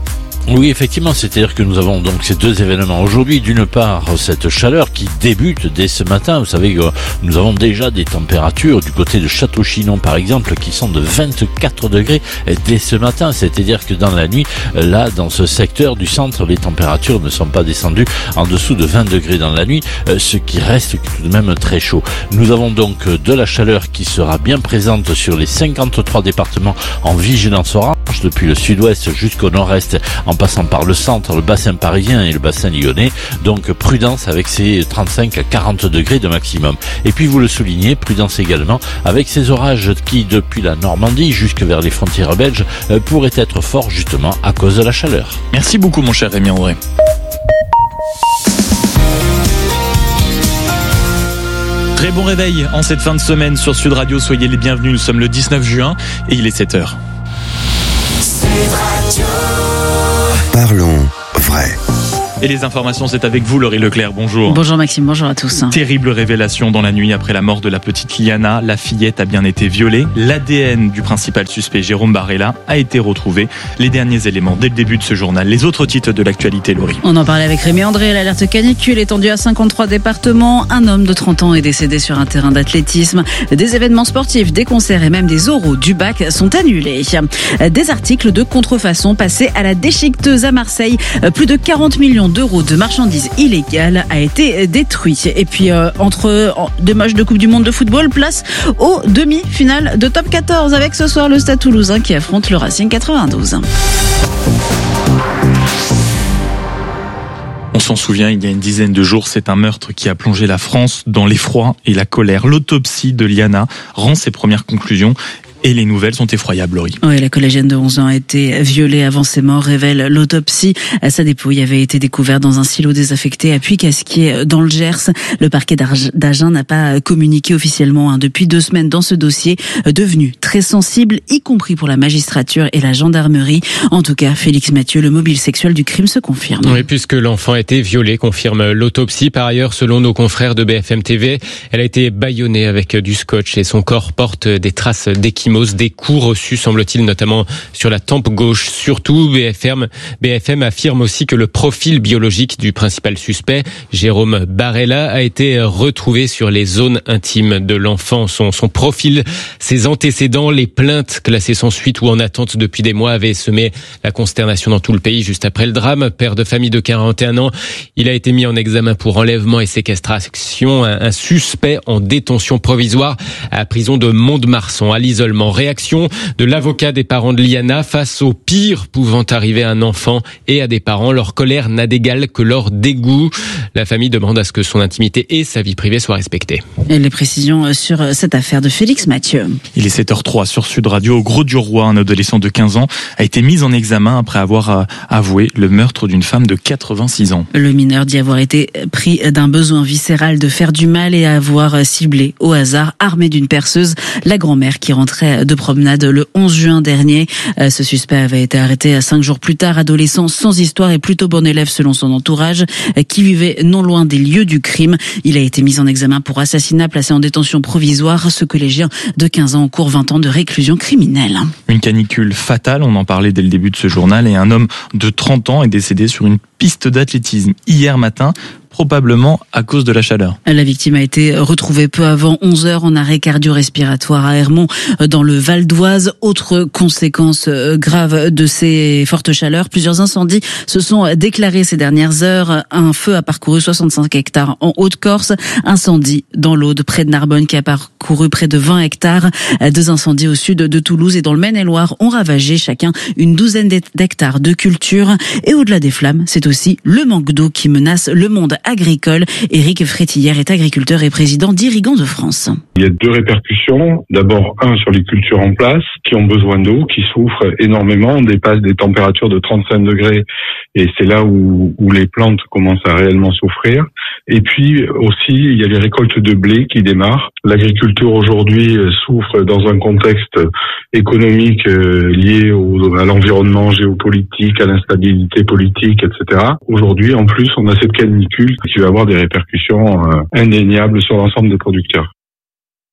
[SPEAKER 4] Oui, effectivement, c'est-à-dire que nous avons donc ces deux événements aujourd'hui. D'une part, cette chaleur qui débute dès ce matin. Vous savez que nous avons déjà des températures du côté de Château-Chinon, par exemple, qui sont de vingt-quatre degrés dès ce matin. C'est-à-dire que dans la nuit, là, dans ce secteur du centre, les températures ne sont pas descendues en dessous de vingt degrés dans la nuit, ce qui reste tout de même très chaud. Nous avons donc de la chaleur qui sera bien présente sur les cinquante-trois départements en vigilance orange, depuis le sud-ouest jusqu'au nord-est, en passant par le centre, le bassin parisien et le bassin lyonnais. Donc prudence avec ces trente-cinq à quarante degrés de maximum. Et puis vous le soulignez, prudence également avec ces orages qui, depuis la Normandie jusque vers les frontières belges, pourraient être forts justement à cause de la chaleur.
[SPEAKER 28] Merci beaucoup mon cher Rémi André. Très bon réveil en cette fin de semaine sur Sud Radio. Soyez les bienvenus. Nous sommes le dix-neuf juin et il est sept heures.
[SPEAKER 1] Parlons vrai.
[SPEAKER 28] Et les informations, c'est avec vous, Laurie Leclerc. Bonjour.
[SPEAKER 5] Bonjour Maxime, bonjour à tous.
[SPEAKER 28] Terrible révélation dans la nuit après la mort de la petite Liana. La fillette a bien été violée. L'A D N du principal suspect, Jérôme Barella, a été retrouvé. Les derniers éléments dès le début de ce journal. Les autres titres de l'actualité, Laurie.
[SPEAKER 5] On en parlait avec Rémi André. L'alerte canicule étendue à cinquante-trois départements. Un homme de trente ans est décédé sur un terrain d'athlétisme. Des événements sportifs, des concerts et même des oraux du bac sont annulés. Des articles de contrefaçon passés à la déchiqueteuse à Marseille. Plus de quarante millions d'euros de marchandises illégales a été détruit. Et puis euh, entre deux matchs de Coupe du Monde de football, place aux demi-finales de Top quatorze avec ce soir le Stade Toulousain qui affronte le Racing quatre-vingt-douze.
[SPEAKER 28] On s'en souvient, il y a une dizaine de jours, c'est un meurtre qui a plongé la France dans l'effroi et la colère. L'autopsie de Liana rend ses premières conclusions. Et les nouvelles sont effroyables, Laurie.
[SPEAKER 5] Oui, la collégienne de onze ans a été violée avant ses morts, révèle l'autopsie. Sa dépouille avait été découverte dans un silo désaffecté à Puy-Casquier, dans le Gers. Le parquet d'Agen n'a pas communiqué officiellement hein, depuis deux semaines dans ce dossier, devenu très sensible, y compris pour la magistrature et la gendarmerie. En tout cas, Félix Mathieu, le mobile sexuel du crime se confirme.
[SPEAKER 7] Oui, puisque l'enfant a été violé, confirme l'autopsie. Par ailleurs, selon nos confrères de B F M T V, elle a été bâillonnée avec du scotch et son corps porte des traces d'échymose. Des coups reçus, semble-t-il, notamment sur la tempe gauche. Surtout, B F M, B F M affirme aussi que le profil biologique du principal suspect, Jérôme Barella, a été retrouvé sur les zones intimes de l'enfant. Son, son profil, ses antécédents, les plaintes classées sans suite ou en attente depuis des mois avaient semé la consternation dans tout le pays juste après le drame. Père de famille de quarante et un ans, il a été mis en examen pour enlèvement et séquestration. Un, un suspect en détention provisoire à la prison de Mont-de-Marsan, à l'isolement. Réaction de l'avocat des parents de Liana face au pire pouvant arriver à un enfant et à des parents. Leur colère n'a d'égal que leur dégoût. La famille demande à ce que son intimité et sa vie privée soient respectées.
[SPEAKER 5] Et les précisions sur cette affaire de Félix Mathieu.
[SPEAKER 28] Il est sept heures zéro trois sur Sud Radio. Au Gros-du-Roi, un adolescent de quinze ans a été mis en examen après avoir avoué le meurtre d'une femme de quatre-vingt-six ans.
[SPEAKER 5] Le mineur dit avoir été pris d'un besoin viscéral de faire du mal et avoir ciblé au hasard, armé d'une perceuse, la grand-mère qui rentrait de promenade le onze juin dernier. Ce suspect avait été arrêté cinq jours plus tard, adolescent sans histoire et plutôt bon élève selon son entourage, qui vivait non loin des lieux du crime. Il a été mis en examen pour assassinat, placé en détention provisoire. Ce collégien de quinze ans encourt vingt ans de réclusion criminelle.
[SPEAKER 28] Une canicule fatale, on en parlait dès le début de ce journal, et un homme de trente ans est décédé sur une piste d'athlétisme hier matin, probablement à cause de la chaleur.
[SPEAKER 5] La victime a été retrouvée peu avant onze heures en arrêt cardio-respiratoire à Hermont, dans le Val d'Oise. Autre conséquence grave de ces fortes chaleurs, plusieurs incendies se sont déclarés ces dernières heures. Un feu a parcouru soixante-cinq hectares en Haute-Corse. Incendie dans l'Aude, près de Narbonne, qui a parcouru près de vingt hectares. Deux incendies au sud de Toulouse et dans le Maine-et-Loire ont ravagé chacun une douzaine d'hectares de culture. Et au-delà des flammes, c'est aussi le manque d'eau qui menace le monde agricole. Éric Frétillère est agriculteur et président d'Irrigants de France.
[SPEAKER 8] Il y a deux répercussions. D'abord, un sur les cultures en place qui ont besoin d'eau, qui souffrent énormément. On dépasse des températures de trente-cinq degrés et c'est là où, où les plantes commencent à réellement souffrir. Et puis aussi, il y a les récoltes de blé qui démarrent. L'agriculture aujourd'hui souffre dans un contexte économique lié au, à l'environnement géopolitique, à l'instabilité politique, et cetera. Aujourd'hui, en plus, on a cette canicule qui va avoir des répercussions indéniables sur l'ensemble des producteurs.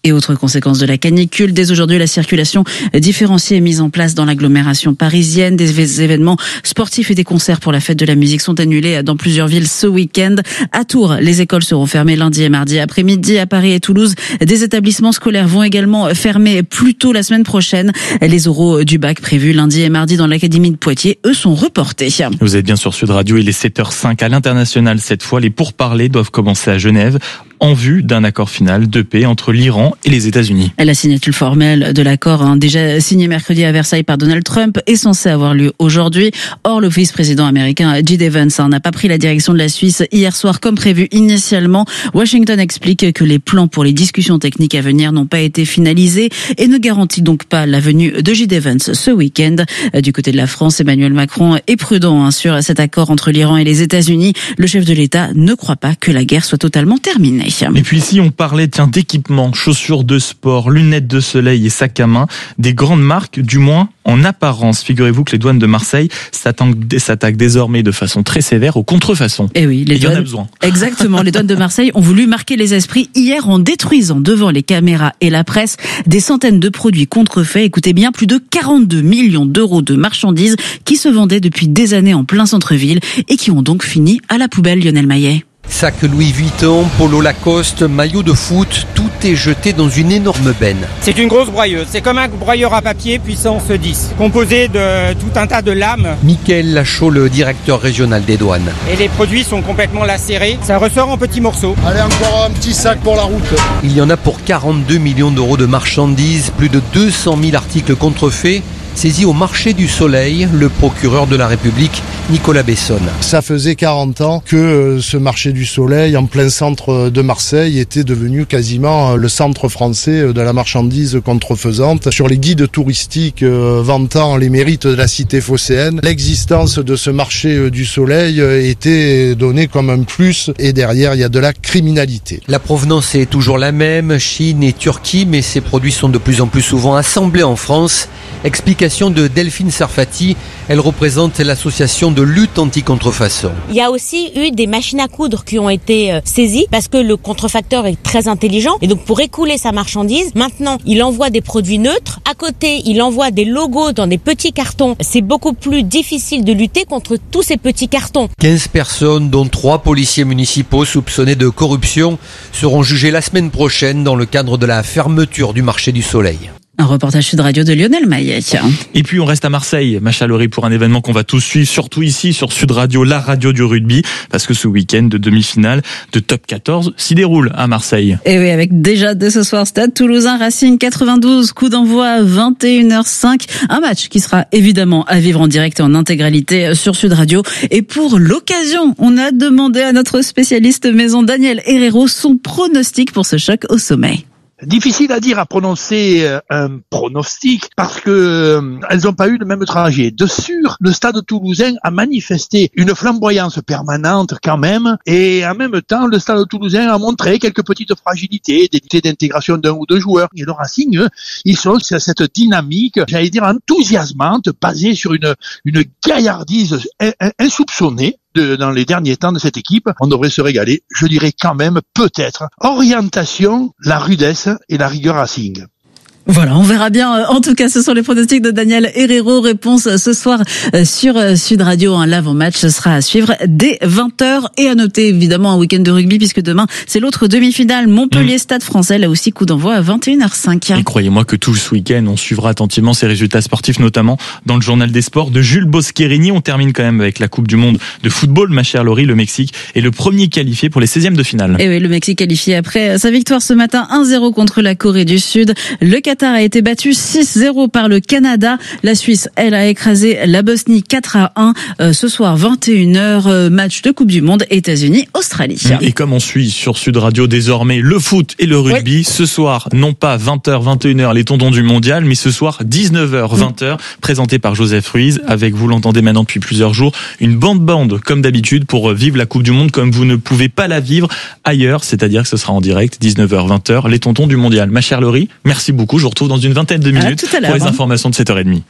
[SPEAKER 5] Et autre conséquence de la canicule, dès aujourd'hui, la circulation différenciée est mise en place dans l'agglomération parisienne. Des événements sportifs et des concerts pour la fête de la musique sont annulés dans plusieurs villes ce week-end. À Tours, les écoles seront fermées lundi et mardi après-midi. À Paris et Toulouse, des établissements scolaires vont également fermer plus tôt la semaine prochaine. Les oraux du bac prévus lundi et mardi dans l'académie de Poitiers, eux, sont reportés.
[SPEAKER 28] Vous êtes bien sur Sud Radio, il est sept heures cinq à l'international cette fois. Les pourparlers doivent commencer à Genève en vue d'un accord final de paix entre l'Iran et les États-Unis.
[SPEAKER 5] La signature formelle de l'accord, hein, déjà signé mercredi à Versailles par Donald Trump, est censée avoir lieu aujourd'hui. Or, le vice-président américain J D Vance hein, n'a pas pris la direction de la Suisse hier soir comme prévu initialement. Washington explique que les plans pour les discussions techniques à venir n'ont pas été finalisés et ne garantit donc pas la venue de J D Vance ce week-end. Du côté de la France, Emmanuel Macron est prudent hein, sur cet accord entre l'Iran et les États-Unis. Le chef de l'État ne croit pas que la guerre soit totalement terminée.
[SPEAKER 28] Et puis ici, on parlait tiens, d'équipements, chaussures de sport, lunettes de soleil et sacs à main, des grandes marques, du moins en apparence. Figurez-vous que les douanes de Marseille s'attaquent désormais de façon très sévère aux contrefaçons.
[SPEAKER 5] Et oui, les
[SPEAKER 28] et
[SPEAKER 5] douanes,
[SPEAKER 28] il y en a besoin.
[SPEAKER 5] Exactement, les douanes de Marseille ont voulu marquer les esprits hier en détruisant devant les caméras et la presse des centaines de produits contrefaits. Écoutez bien, plus de quarante-deux millions d'euros de marchandises qui se vendaient depuis des années en plein centre-ville et qui ont donc fini à la poubelle, Lionel Maillet.
[SPEAKER 9] Sac Louis Vuitton, polo Lacoste, maillot de foot, tout est jeté dans une énorme benne.
[SPEAKER 11] C'est une grosse broyeuse, c'est comme un broyeur à papier puissance dix, composé de tout un tas de lames.
[SPEAKER 9] Mickaël Lachaud, le directeur régional des douanes.
[SPEAKER 11] Et les produits sont complètement lacérés, ça ressort en petits morceaux.
[SPEAKER 12] Allez, encore un petit sac pour la route.
[SPEAKER 9] Il y en a pour quarante-deux millions d'euros de marchandises, plus de deux cent mille articles contrefaits. Saisi au marché du Soleil, le procureur de la République, Nicolas Bessonne.
[SPEAKER 12] Ça faisait quarante ans que ce marché du Soleil, en plein centre de Marseille, était devenu quasiment le centre français de la marchandise contrefaisante. Sur les guides touristiques vantant les mérites de la cité phocéenne, l'existence de ce marché du Soleil était donnée comme un plus et derrière, il y a de la criminalité.
[SPEAKER 9] La provenance est toujours la même, Chine et Turquie, mais ces produits sont de plus en plus souvent assemblés en France. Explication de Delphine Sarfati, elle représente l'association de lutte anti-contrefaçon.
[SPEAKER 13] Il y a aussi eu des machines à coudre qui ont été saisies parce que le contrefacteur est très intelligent et donc pour écouler sa marchandise, maintenant il envoie des produits neutres, à côté il envoie des logos dans des petits cartons. C'est beaucoup plus difficile de lutter contre tous ces petits cartons.
[SPEAKER 9] quinze personnes, dont trois policiers municipaux soupçonnés de corruption, seront jugés la semaine prochaine dans le cadre de la fermeture du marché du Soleil.
[SPEAKER 5] Un reportage Sud Radio de Lionel Maillet.
[SPEAKER 28] Et puis on reste à Marseille, Macha Lori, pour un événement qu'on va tous suivre, surtout ici sur Sud Radio, la radio du rugby, parce que ce week-end de demi-finale de top quatorze s'y déroule à Marseille.
[SPEAKER 5] Et oui, avec déjà dès ce soir Stade Toulousain Racing quatre-vingt-douze, coup d'envoi à vingt et une heures cinq, un match qui sera évidemment à vivre en direct et en intégralité sur Sud Radio. Et pour l'occasion, on a demandé à notre spécialiste maison Daniel Herrero son pronostic pour ce choc au sommet.
[SPEAKER 14] Difficile à dire, à prononcer un pronostic parce que euh, elles n'ont pas eu le même trajet. De sûr, le Stade toulousain a manifesté une flamboyance permanente quand même, et en même temps, le Stade toulousain a montré quelques petites fragilités, des difficultés d'intégration d'un ou deux joueurs. Et le Racing, eux, ils sont sur cette dynamique, j'allais dire enthousiasmante, basée sur une une gaillardise insoupçonnée. De, dans les derniers temps de cette équipe, on devrait se régaler. Je dirais quand même, peut-être, orientation, la rudesse et la rigueur Racing.
[SPEAKER 5] Voilà, on verra bien. En tout cas, ce sont les pronostics de Daniel Herrero. Réponse ce soir sur Sud Radio. L'avant-match sera à suivre dès vingt heures. Et à noter, évidemment, un week-end de rugby, puisque demain, c'est l'autre demi-finale. Montpellier-Stade français, là aussi, coup d'envoi à vingt et une heures cinq.
[SPEAKER 28] Et croyez-moi que tout ce week-end, on suivra attentivement ces résultats sportifs, notamment dans le journal des sports de Jules Boscherini. On termine quand même avec la Coupe du Monde de football. Ma chère Laurie, le Mexique est le premier qualifié pour les seizièmes de finale.
[SPEAKER 5] Et oui, le Mexique qualifié après sa victoire ce matin un zéro contre la Corée du Sud. Le Qatar a été battu six zéro par le Canada. La Suisse, elle, a écrasé la Bosnie quatre à un. Euh, ce soir, vingt et une heures, euh, match de Coupe du Monde, États-Unis-Australie.
[SPEAKER 28] Et comme on suit sur Sud Radio désormais le foot et le rugby, oui. Ce soir, non pas vingt heures, vingt et une heures, les tondons du mondial, mais ce soir, dix-neuf heures, vingt heures, présenté par Joseph Ruiz, avec, vous l'entendez maintenant depuis plusieurs jours, une bande-bande, comme d'habitude, pour vivre la Coupe du Monde comme vous ne pouvez pas la vivre ailleurs, c'est-à-dire que ce sera en direct, dix-neuf heures, vingt heures, les tondons du mondial. Ma chère Laurie, merci beaucoup, je vous retrouve dans une vingtaine de minutes pour les informations de sept heures trente.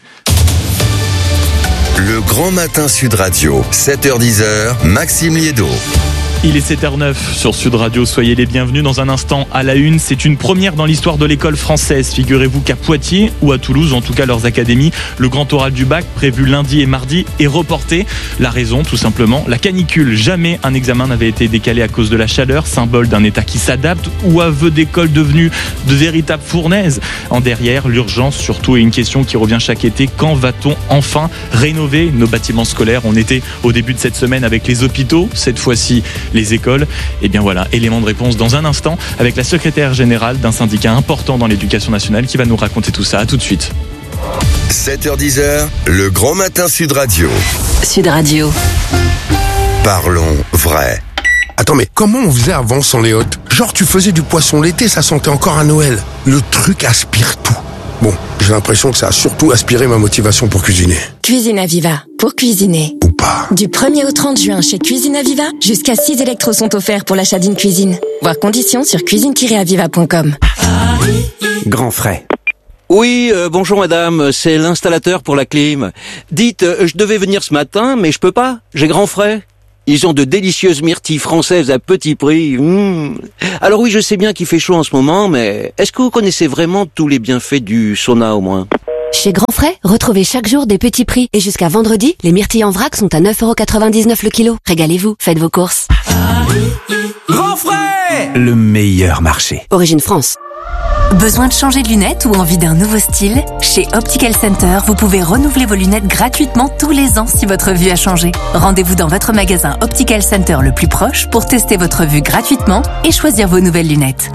[SPEAKER 1] Le Grand Matin Sud Radio, sept heures dix, Maxime Liédo.
[SPEAKER 28] Il est sept heures neuf sur Sud Radio, soyez les bienvenus. Dans un instant à la une, c'est une première dans l'histoire de l'école française. Figurez-vous qu'à Poitiers ou à Toulouse, en tout cas leurs académies, le grand oral du bac prévu lundi et mardi est reporté. La raison, tout simplement, la canicule. Jamais un examen n'avait été décalé à cause de la chaleur, symbole d'un État qui s'adapte ou aveu d'école devenue de véritables fournaises. En derrière, l'urgence surtout, et une question qui revient chaque été, quand va-t-on enfin rénover nos bâtiments scolaires? On était au début de cette semaine avec les hôpitaux, cette fois-ci les écoles. Et bien voilà, élément de réponse dans un instant avec la secrétaire générale d'un syndicat important dans l'éducation nationale qui va nous raconter tout ça. À tout de suite.
[SPEAKER 1] sept heures dix, le grand matin Sud Radio.
[SPEAKER 23] Sud Radio.
[SPEAKER 1] Parlons vrai.
[SPEAKER 3] Attends, mais comment on faisait avant sans les hôtes? Genre tu faisais du poisson l'été, ça sentait encore à Noël. Le truc aspire tout. Bon, j'ai l'impression que ça a surtout aspiré ma motivation pour cuisiner.
[SPEAKER 23] Cuisine Aviva, pour cuisiner.
[SPEAKER 3] Ou pas.
[SPEAKER 23] Du premier au trente juin chez Cuisine Aviva, jusqu'à six électros sont offerts pour l'achat d'une cuisine. Voir conditions sur cuisine tiret aviva point com.
[SPEAKER 6] Grand frais. Oui, euh, bonjour madame, c'est l'installateur pour la clim. Dites, euh, je devais venir ce matin, mais je peux pas, j'ai grand frais. Ils ont de délicieuses myrtilles françaises à petit prix. Mmh. Alors oui, je sais bien qu'il fait chaud en ce moment, mais est-ce que vous connaissez vraiment tous les bienfaits du sauna au moins?
[SPEAKER 23] Chez Grand Frais, retrouvez chaque jour des petits prix. Et jusqu'à vendredi, les myrtilles en vrac sont à neuf euros quatre-vingt-dix-neuf le kilo. Régalez-vous, faites vos courses.
[SPEAKER 6] Grand frais! Le meilleur marché.
[SPEAKER 23] Origine France.
[SPEAKER 16] Besoin de changer de lunettes ou envie d'un nouveau style? Chez Optical Center, vous pouvez renouveler vos lunettes gratuitement tous les ans si votre vue a changé. Rendez-vous dans votre magasin Optical Center le plus proche pour tester votre vue gratuitement et choisir vos nouvelles lunettes.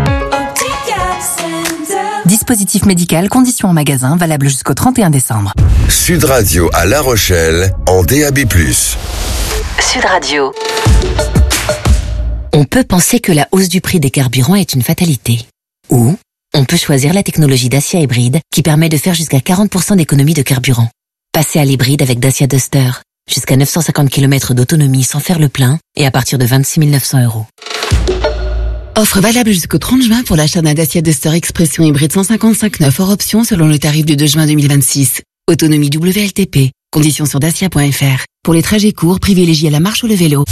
[SPEAKER 16] Dispositif médical, conditions en magasin, valable jusqu'au trente et un décembre.
[SPEAKER 1] Sud Radio à La Rochelle, en D A B plus.
[SPEAKER 23] Sud Radio. On peut penser que la hausse du prix des carburants est une fatalité. Ou on peut choisir la technologie Dacia hybride qui permet de faire jusqu'à quarante pour cent d'économie de carburant. Passez à l'hybride avec Dacia Duster. Jusqu'à neuf cent cinquante kilomètres d'autonomie sans faire le plein et à partir de vingt-six mille neuf cents euros.
[SPEAKER 17] Offre valable jusqu'au trente juin pour l'achat d'un Dacia Duster Expression hybride cent cinquante-cinq neuf hors option selon le tarif du deux juin deux mille vingt-six. Autonomie W L T P. Conditions sur dacia point f r. Pour les trajets courts, privilégiez la marche ou le vélo.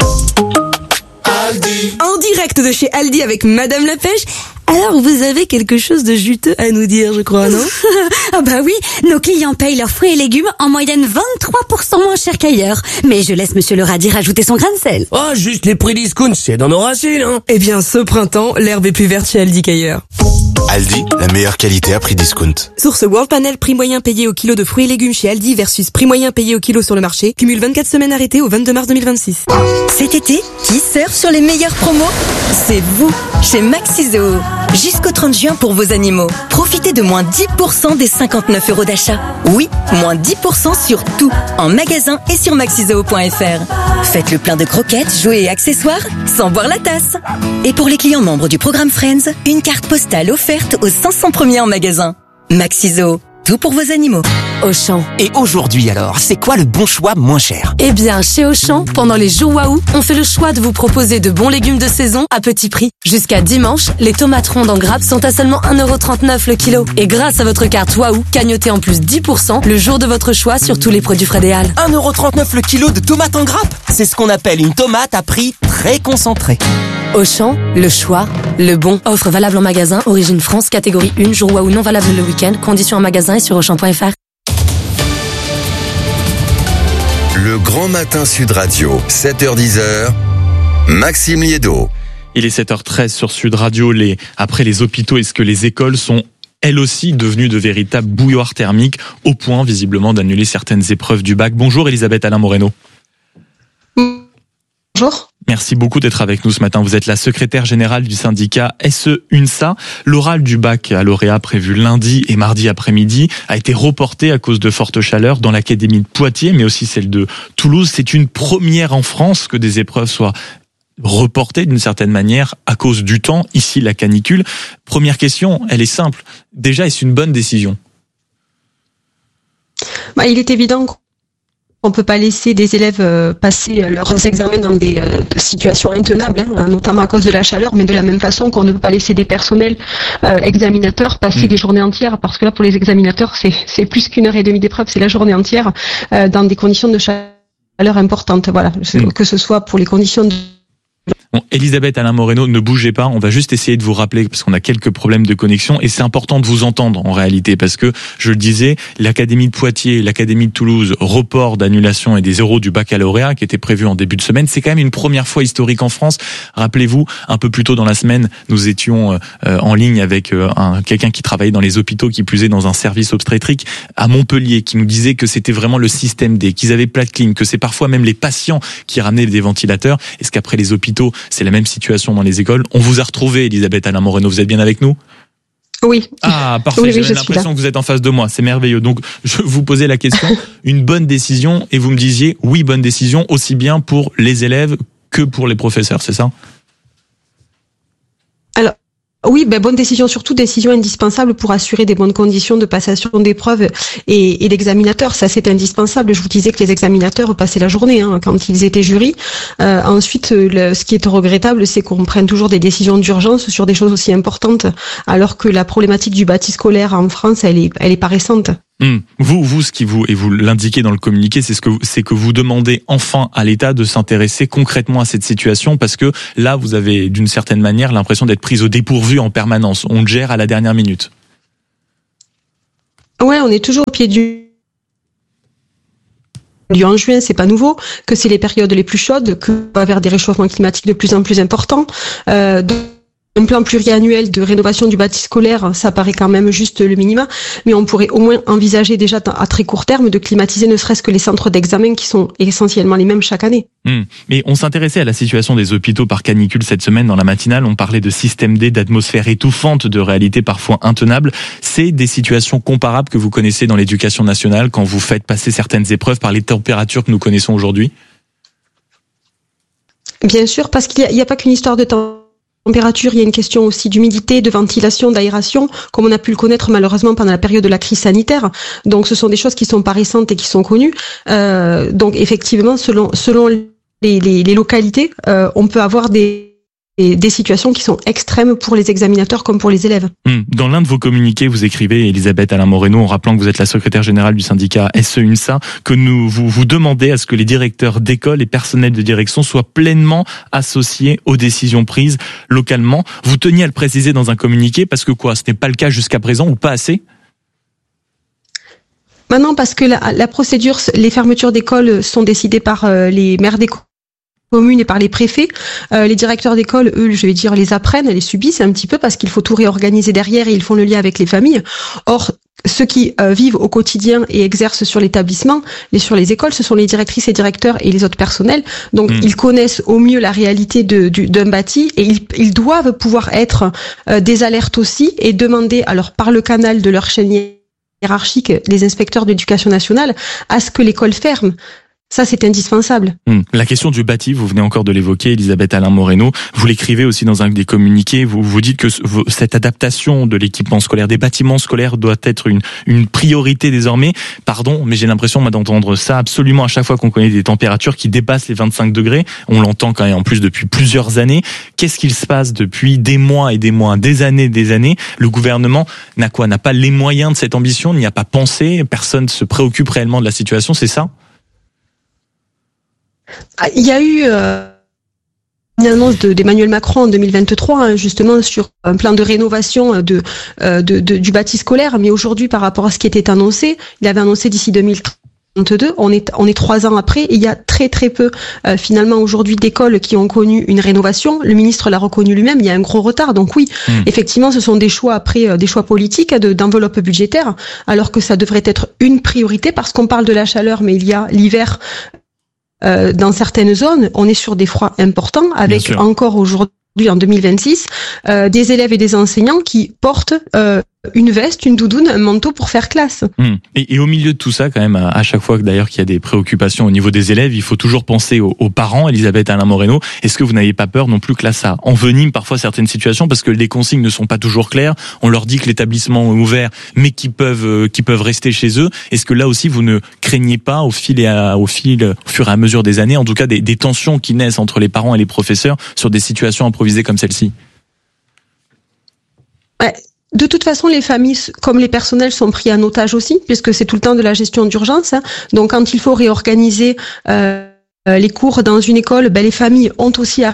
[SPEAKER 18] Aldi. En direct de chez Aldi avec Madame la Pêche. Alors, vous avez quelque chose de juteux à nous dire, je crois, non?
[SPEAKER 19] Ah bah oui, nos clients payent leurs fruits et légumes en moyenne vingt-trois pour cent moins cher qu'ailleurs. Mais je laisse Monsieur le radis rajouter son grain de sel.
[SPEAKER 18] Oh, juste les prix discount, c'est dans nos racines, hein. Eh bien, ce printemps, l'herbe est plus verte chez Aldi qu'ailleurs.
[SPEAKER 27] Aldi, la meilleure qualité à prix discount.
[SPEAKER 18] Source World Panel, prix moyen payé au kilo de fruits et légumes chez Aldi versus prix moyen payé au kilo sur le marché. Cumule vingt-quatre semaines arrêtées au vingt-deux mars deux mille vingt-six.
[SPEAKER 19] Cet été, qui surfe sur les meilleures promos? C'est vous, chez Maxizoo. Jusqu'au trente juin pour vos animaux. Profitez de moins dix pour cent des cinquante-neuf euros d'achat. Oui, moins dix pour cent sur tout, en magasin et sur maxizoo point f r. Faites le plein de croquettes, jouets et accessoires, sans boire la tasse. Et pour les clients membres du programme Friends, une carte postale offerte aux cinq cents premiers en magasin. Maxizoo, tout pour vos animaux.
[SPEAKER 18] Auchan.
[SPEAKER 6] Et aujourd'hui alors, c'est quoi le bon choix moins cher?
[SPEAKER 18] Eh bien, chez Auchan, pendant les jours Waouh, on fait le choix de vous proposer de bons légumes de saison à petit prix. Jusqu'à dimanche, les tomates rondes en grappe sont à seulement un euro trente-neuf le kilo. Et grâce à votre carte Waouh, cagnotez en plus dix pour cent le jour de votre choix sur tous les produits frais des Halles.
[SPEAKER 6] un euro trente-neuf le kilo de tomates en grappe. C'est ce qu'on appelle une tomate à prix très concentré.
[SPEAKER 18] Auchan, le choix, le bon. Offre valable en magasin, origine France, catégorie un, jour Waouh non valable le week-end. Conditions en magasin et sur auchan point f r.
[SPEAKER 1] Le grand matin Sud Radio, sept heures dix, Maxime Liédo.
[SPEAKER 28] Il est sept heures treize sur Sud Radio. Les, après les hôpitaux, est-ce que les écoles sont elles aussi devenues de véritables bouilloires thermiques au point visiblement d'annuler certaines épreuves du bac? Bonjour Elisabeth Alain Moreno.
[SPEAKER 20] Bonjour.
[SPEAKER 28] Merci beaucoup d'être avec nous ce matin. Vous êtes la secrétaire générale du syndicat S E UNSA. L'oral du bac à lauréat prévu lundi et mardi après-midi a été reporté à cause de fortes chaleurs dans l'académie de Poitiers, mais aussi celle de Toulouse. C'est une première en France que des épreuves soient reportées d'une certaine manière à cause du temps, ici la canicule. Première question, elle est simple. Déjà, est-ce une bonne décision?
[SPEAKER 20] Bah, il est évident qu'on ne peut pas laisser des élèves euh, passer leurs examens dans des euh, situations intenables, hein, notamment à cause de la chaleur, mais de la même façon qu'on ne peut pas laisser des personnels euh, examinateurs passer mmh. des journées entières, parce que là, pour les examinateurs, c'est, c'est plus qu'une heure et demie d'épreuve, c'est la journée entière, euh, dans des conditions de chaleur importantes. Voilà, mmh. que ce soit pour les conditions de
[SPEAKER 28] Bon, Elisabeth Alain Moreno, ne bougez pas, on va juste essayer de vous rappeler parce qu'on a quelques problèmes de connexion et c'est important de vous entendre en réalité parce que, je le disais, l'Académie de Poitiers, l'Académie de Toulouse, report d'annulation et des euros du baccalauréat qui était prévu en début de semaine, c'est quand même une première fois historique en France. Rappelez-vous, un peu plus tôt dans la semaine, nous étions euh, en ligne avec euh, un, quelqu'un qui travaillait dans les hôpitaux, qui plus est dans un service obstétrique à Montpellier, qui nous disait que c'était vraiment le système D, qu'ils avaient pas de clim, que c'est parfois même les patients qui ramenaient des ventilateurs. Est-ce qu'après les hôpitaux, c'est la même situation dans les écoles? On vous a retrouvé, Elisabeth Alain Moreno, vous êtes bien avec nous?
[SPEAKER 20] Oui.
[SPEAKER 28] Ah, parfait,
[SPEAKER 20] oui, oui,
[SPEAKER 28] j'ai l'impression que vous êtes en face de moi, c'est merveilleux. Donc, je vous posais la question, une bonne décision, et vous me disiez, oui, bonne décision, aussi bien pour les élèves que pour les professeurs, c'est ça?
[SPEAKER 20] Alors, oui, ben, bonne décision, surtout décision indispensable pour assurer des bonnes conditions de passation d'épreuves et, et d'examinateurs. Ça, c'est indispensable. Je vous disais que les examinateurs passaient la journée hein, quand ils étaient jurys. Euh, ensuite, le, ce qui est regrettable, c'est qu'on prenne toujours des décisions d'urgence sur des choses aussi importantes, alors que la problématique du bâti scolaire en France, elle est, elle est pas récente.
[SPEAKER 28] Mmh. Vous, vous, ce qui vous et vous l'indiquez dans le communiqué, c'est ce que c'est que vous demandez enfin à l'État de s'intéresser concrètement à cette situation, parce que là, vous avez d'une certaine manière l'impression d'être prise au dépourvu en permanence. On gère à la dernière minute.
[SPEAKER 20] Ouais, on est toujours au pied du en juin, c'est pas nouveau, que c'est les périodes les plus chaudes, que va vers des réchauffements climatiques de plus en plus importants. Euh, donc un plan pluriannuel de rénovation du bâti scolaire, ça paraît quand même juste le minimum, mais on pourrait au moins envisager déjà à très court terme de climatiser ne serait-ce que les centres d'examen qui sont essentiellement les mêmes chaque année.
[SPEAKER 28] Mmh. Mais on s'intéressait à la situation des hôpitaux par canicule cette semaine dans la matinale. On parlait de système D, d'atmosphère étouffante, de réalité parfois intenable. C'est des situations comparables que vous connaissez dans l'éducation nationale quand vous faites passer certaines épreuves par les températures que nous connaissons aujourd'hui?
[SPEAKER 20] Bien sûr, parce qu'il n'y a, a pas qu'une histoire de temps. Température, il y a une question aussi d'humidité, de ventilation, d'aération, comme on a pu le connaître malheureusement pendant la période de la crise sanitaire. Donc, ce sont des choses qui sont pas récentes et qui sont connues. Euh, donc, effectivement, selon selon les, les, les localités, euh, on peut avoir des Et des situations qui sont extrêmes pour les examinateurs comme pour les élèves.
[SPEAKER 28] Dans l'un de vos communiqués, vous écrivez, Elisabeth Alain Moreno, en rappelant que vous êtes la secrétaire générale du syndicat S E UNSA, que nous vous, vous demandez à ce que les directeurs d'école et personnels de direction soient pleinement associés aux décisions prises localement. Vous teniez à le préciser dans un communiqué parce que quoi, ce n'est pas le cas jusqu'à présent ou pas assez?
[SPEAKER 20] Maintenant, parce que la, la procédure, les fermetures d'écoles sont décidées par euh, les maires d'école communes et par les préfets. Euh, les directeurs d'école, eux, je vais dire, les apprennent, les subissent un petit peu parce qu'il faut tout réorganiser derrière et ils font le lien avec les familles. Or, ceux qui euh, vivent au quotidien et exercent sur l'établissement, et sur les écoles, ce sont les directrices et directeurs et les autres personnels. Donc, mmh. ils connaissent au mieux la réalité de, du, d'un bâti et ils, ils doivent pouvoir être euh, des alertes aussi et demander, alors par le canal de leur chaîne hiérarchique, les inspecteurs d'éducation nationale, à ce que l'école ferme. Ça, c'est indispensable.
[SPEAKER 28] Hum. La question du bâti, vous venez encore de l'évoquer, Elisabeth Alain Moreno. Vous l'écrivez aussi dans un des communiqués. Vous vous dites que cette adaptation de l'équipement scolaire, des bâtiments scolaires, doit être une, une priorité désormais. Pardon, mais j'ai l'impression moi, d'entendre ça absolument à chaque fois qu'on connaît des températures qui dépassent les vingt-cinq degrés. On l'entend quand même en plus depuis plusieurs années. Qu'est-ce qu'il se passe depuis des mois et des mois, des années, des années? Le gouvernement n'a quoi? N'a pas les moyens de cette ambition, n'y a pas pensé. Personne se préoccupe réellement de la situation, c'est ça?
[SPEAKER 20] Il y a eu euh, une annonce de, d'Emmanuel Macron en deux mille vingt-trois, hein, justement sur un plan de rénovation de, euh, de, de, du bâti scolaire. Mais aujourd'hui, par rapport à ce qui était annoncé, il avait annoncé d'ici deux mille trente-deux. On est, on est trois ans après et il y a très très peu euh, finalement aujourd'hui d'écoles qui ont connu une rénovation. Le ministre l'a reconnu lui-même, il y a un gros retard. Donc oui, mmh. effectivement, ce sont des choix après, euh, des choix politiques de, d'enveloppe budgétaire, alors que ça devrait être une priorité parce qu'on parle de la chaleur, mais il y a l'hiver. Euh, dans certaines zones, on est sur des froids importants, avec encore aujourd'hui, en deux mille vingt-six, euh, des élèves et des enseignants qui portent euh, une veste, une doudoune, un manteau pour faire classe.
[SPEAKER 28] Mmh. Et, et au milieu de tout ça, quand même, à chaque fois que d'ailleurs qu'il y a des préoccupations au niveau des élèves, il faut toujours penser aux, aux parents. Elisabeth Alain Moreno, est-ce que vous n'avez pas peur non plus que là ça envenime parfois certaines situations parce que les consignes ne sont pas toujours claires? On leur dit que l'établissement est ouvert, mais qu'ils peuvent euh, qu'ils peuvent rester chez eux. Est-ce que là aussi vous ne craignez pas au fil et à, au fil, au fur et à mesure des années, en tout cas des, des tensions qui naissent entre les parents et les professeurs sur des situations improvisées comme celle-ci?
[SPEAKER 20] Ouais. De toute façon, les familles, comme les personnels, sont pris en otage aussi, puisque c'est tout le temps de la gestion d'urgence. Hein. Donc, quand il faut réorganiser euh, les cours dans une école, ben, les familles ont aussi à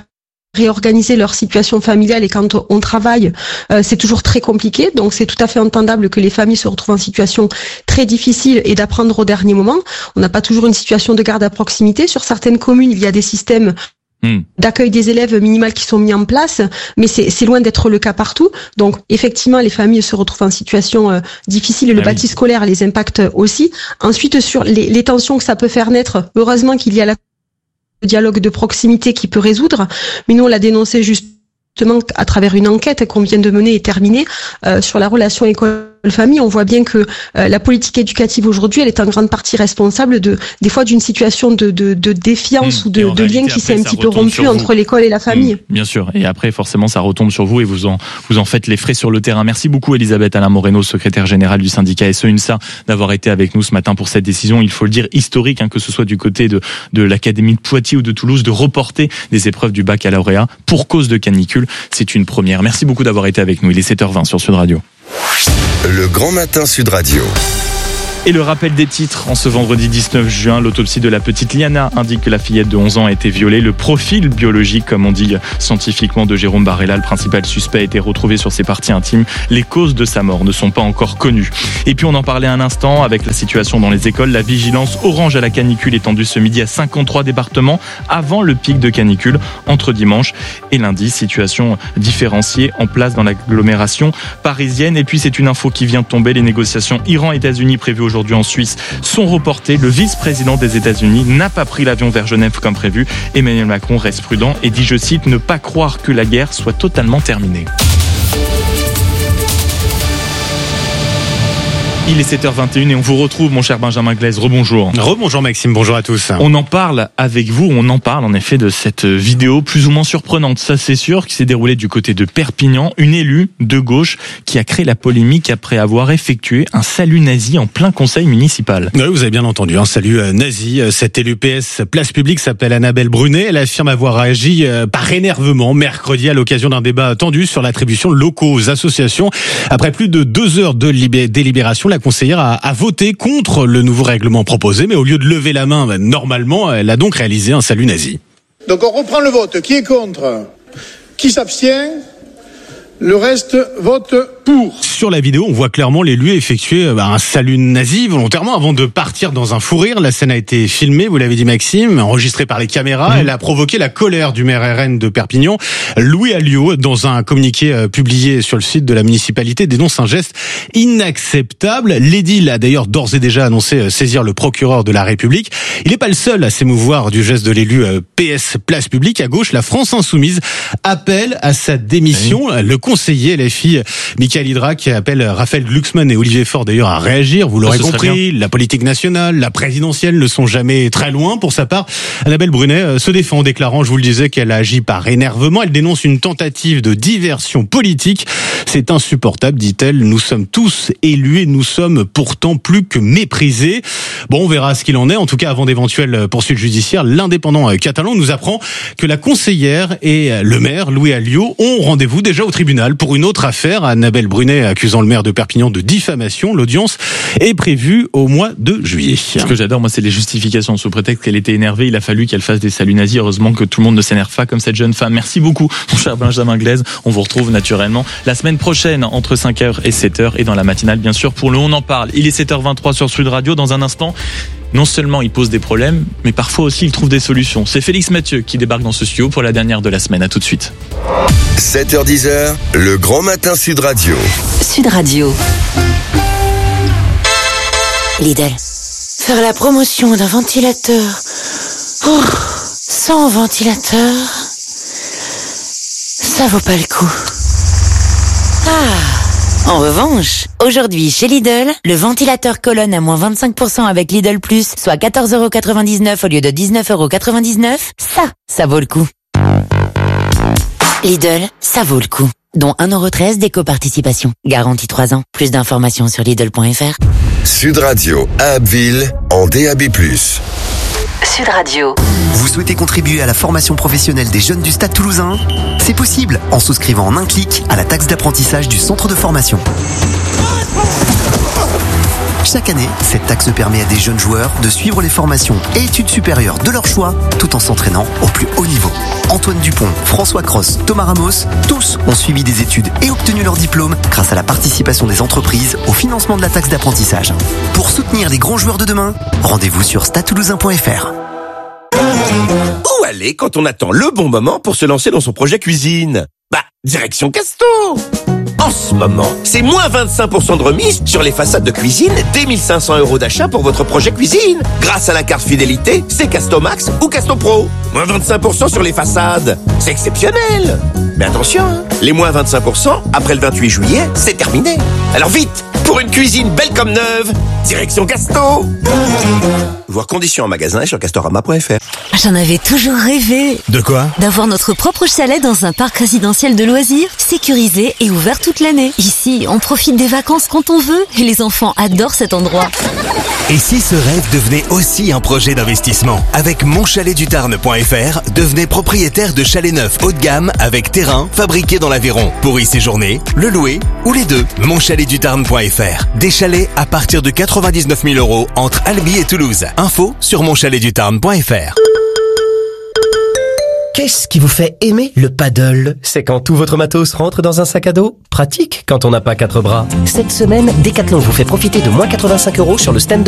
[SPEAKER 20] réorganiser leur situation familiale et quand on travaille, euh, c'est toujours très compliqué. Donc c'est tout à fait entendable que les familles se retrouvent en situation très difficile et d'apprendre au dernier moment. On n'a pas toujours une situation de garde à proximité. Sur certaines communes, il y a des systèmes mmh. d'accueil des élèves minimal qui sont mis en place, mais c'est, c'est loin d'être le cas partout. Donc effectivement, les familles se retrouvent en situation euh, difficile et le ah bâti oui. scolaire les impacte aussi. Ensuite, sur les, les tensions que ça peut faire naître, heureusement qu'il y a la le dialogue de proximité qui peut résoudre, mais nous on l'a dénoncé justement à travers une enquête qu'on vient de mener et terminer euh, sur la relation école-famille. On voit bien que euh, la politique éducative aujourd'hui, elle est en grande partie responsable de des fois d'une situation de, de, de défiance mmh. ou de, de lien qui s'est un petit peu rompu entre l'école et la famille.
[SPEAKER 28] Mmh, bien sûr, et après forcément ça retombe sur vous et vous en vous en faites les frais sur le terrain. Merci beaucoup Elisabeth Alain Moreno, secrétaire générale du syndicat S E UNSA, d'avoir été avec nous ce matin pour cette décision, il faut le dire, historique, hein, que ce soit du côté de, de l'Académie de Poitiers ou de Toulouse, de reporter des épreuves du baccalauréat pour cause de canicule. C'est une première. Merci beaucoup d'avoir été avec nous. Il est sept heures vingt sur Sud Radio.
[SPEAKER 1] Le Grand Matin Sud Radio.
[SPEAKER 28] Et le rappel des titres en ce vendredi dix-neuf juin, l'autopsie de la petite Liana indique que la fillette de onze ans a été violée. Le profil biologique, comme on dit scientifiquement, de Jérôme Barella, le principal suspect, a été retrouvé sur ses parties intimes. Les causes de sa mort ne sont pas encore connues. Et puis on en parlait un instant avec la situation dans les écoles. La vigilance orange à la canicule étendue ce midi à cinquante-trois départements avant le pic de canicule entre dimanche et lundi. Situation différenciée en place dans l'agglomération parisienne. Et puis c'est une info qui vient de tomber. Les négociations Iran-États-Unis prévues aujourd'hui en Suisse sont reportées. Le vice-président des États-Unis n'a pas pris l'avion vers Genève comme prévu. Emmanuel Macron reste prudent et dit, je cite, ne pas croire que la guerre soit totalement terminée. Il est sept heures vingt et une et on vous retrouve, mon cher Benjamin Glaise. Rebonjour.
[SPEAKER 2] Rebonjour Maxime, bonjour à tous.
[SPEAKER 28] On en parle avec vous, on en parle en effet de cette vidéo plus ou moins surprenante, ça c'est sûr, qui s'est déroulée du côté de Perpignan. Une élue de gauche qui a créé la polémique après avoir effectué un salut nazi en plein conseil municipal.
[SPEAKER 2] Oui, vous avez bien entendu, un salut nazi. Cette élue P S Place Publique s'appelle Annabelle Brunet. Elle affirme avoir agi par énervement mercredi à l'occasion d'un débat tendu sur l'attribution de locaux aux associations. Après plus de deux heures de libé- délibération, la conseillère a, a voté contre le nouveau règlement proposé, mais au lieu de lever la main, ben, normalement, elle a donc réalisé un salut nazi.
[SPEAKER 10] Donc on reprend le vote. Qui est contre ? Qui s'abstient ? Le reste vote pour.
[SPEAKER 2] Sur la vidéo, on voit clairement l'élu effectuer bah, un salut nazi volontairement avant de partir dans un fou rire. La scène a été filmée, vous l'avez dit Maxime, enregistrée par les caméras. Mmh. Elle a provoqué la colère du maire R N de Perpignan. Louis Alliot, dans un communiqué euh, publié sur le site de la municipalité, dénonce un geste inacceptable. L'édile a d'ailleurs d'ores et déjà annoncé euh, saisir le procureur de la République. Il n'est pas le seul à s'émouvoir du geste de l'élu euh, P S Place Publique. À gauche, la France Insoumise appelle à sa démission. Mmh. Le conseiller L F I, Michael Hydra, qui appelle Raphaël Glucksmann et Olivier Faure d'ailleurs à réagir. Vous l'aurez compris, la politique nationale, la présidentielle ne sont jamais très loin. Pour sa part, Annabelle Brunet se défend en déclarant, je vous le disais, qu'elle a agi par énervement. Elle dénonce une tentative de diversion politique. C'est insupportable, dit-elle. Nous sommes tous élus et nous sommes pourtant plus que méprisés. Bon, on verra ce qu'il en est. En tout cas, avant d'éventuelles poursuites judiciaires, l'indépendant catalan nous apprend que la conseillère et le maire, Louis Alliot, ont rendez-vous déjà au tribunal pour une autre affaire. Annabelle Brunet accusant le maire de Perpignan de diffamation. L'audience est prévue au mois de juillet.
[SPEAKER 28] Ce que j'adore, moi, c'est les justifications. Sous prétexte qu'elle était énervée, il a fallu qu'elle fasse des saluts nazis. Heureusement que tout le monde ne s'énerve pas comme cette jeune femme. Merci beaucoup, mon cher Benjamin Glaise. On vous retrouve naturellement la semaine prochaine entre cinq heures et sept heures et dans la matinale, bien sûr, pour le On en parle. Il est sept heures vingt-trois sur Sud Radio. Dans un instant, non seulement il pose des problèmes, mais parfois aussi il trouve des solutions. C'est Félix Mathieu qui débarque dans ce studio pour la dernière de la semaine. À tout de suite.
[SPEAKER 1] sept heures dix, le Grand Matin Sud Radio.
[SPEAKER 19] Sud Radio. Lidl.
[SPEAKER 15] Faire la promotion d'un ventilateur oh, sans ventilateur, ça vaut pas le coup.
[SPEAKER 19] Ah. En revanche, aujourd'hui chez Lidl, le ventilateur colonne à moins vingt-cinq pour cent avec Lidl Plus, soit quatorze euros quatre-vingt-dix-neuf au lieu de dix-neuf euros quatre-vingt-dix-neuf. Ça, ça vaut le coup. Lidl, ça vaut le coup. Dont un euro treize d'éco-participation. Garantie trois ans. Plus d'informations sur Lidl point F R.
[SPEAKER 1] Sud Radio à Abbeville en D A B plus.
[SPEAKER 19] Sud Radio.
[SPEAKER 21] Vous souhaitez contribuer à la formation professionnelle des jeunes du Stade Toulousain ? C'est possible en souscrivant en un clic à la taxe d'apprentissage du centre de formation. Chaque année, cette taxe permet à des jeunes joueurs de suivre les formations et études supérieures de leur choix tout en s'entraînant au plus haut niveau. Antoine Dupont, François Cross, Thomas Ramos, tous ont suivi des études et obtenu leur diplôme grâce à la participation des entreprises au financement de la taxe d'apprentissage. Pour soutenir les grands joueurs de demain, rendez-vous sur stade toulousain point f r.
[SPEAKER 4] Où aller quand on attend le bon moment pour se lancer dans son projet cuisine? Bah, direction Casto! En ce moment, c'est moins vingt-cinq pour cent de remise sur les façades de cuisine dès mille cinq cents euros d'achat pour votre projet cuisine. Grâce à la carte fidélité, c'est Casto Max ou Casto Pro. Moins vingt-cinq pour cent sur les façades. C'est exceptionnel. Mais attention, hein, les moins vingt-cinq pour cent, après le vingt-huit juillet, c'est terminé. Alors vite, pour une cuisine belle comme neuve, direction Casto. Voir conditions en magasin et sur castorama point f r.
[SPEAKER 7] J'en avais toujours rêvé.
[SPEAKER 2] De quoi?
[SPEAKER 7] D'avoir notre propre chalet dans un parc résidentiel de loisirs, sécurisé et ouvert toute l'année. Ici, on profite des vacances quand on veut et les enfants adorent cet endroit.
[SPEAKER 8] Et si ce rêve devenait aussi un projet d'investissement? Avec mon chalet du tarn point f r, devenez propriétaire de chalets neufs haut de gamme avec terrain fabriqué dans l'Aveyron. Pour y séjourner, le louer ou les deux. mon chalet du tarn point f r. Des chalets à partir de quatre-vingt-dix-neuf mille euros entre Albi et Toulouse. Info sur mon chalet du tarn point f r.
[SPEAKER 11] Qu'est-ce qui vous fait aimer le paddle? C'est quand tout votre matos rentre dans un sac à dos? Pratique quand on n'a pas quatre bras. Cette semaine, Decathlon vous fait profiter de moins quatre-vingt-cinq euros sur le stand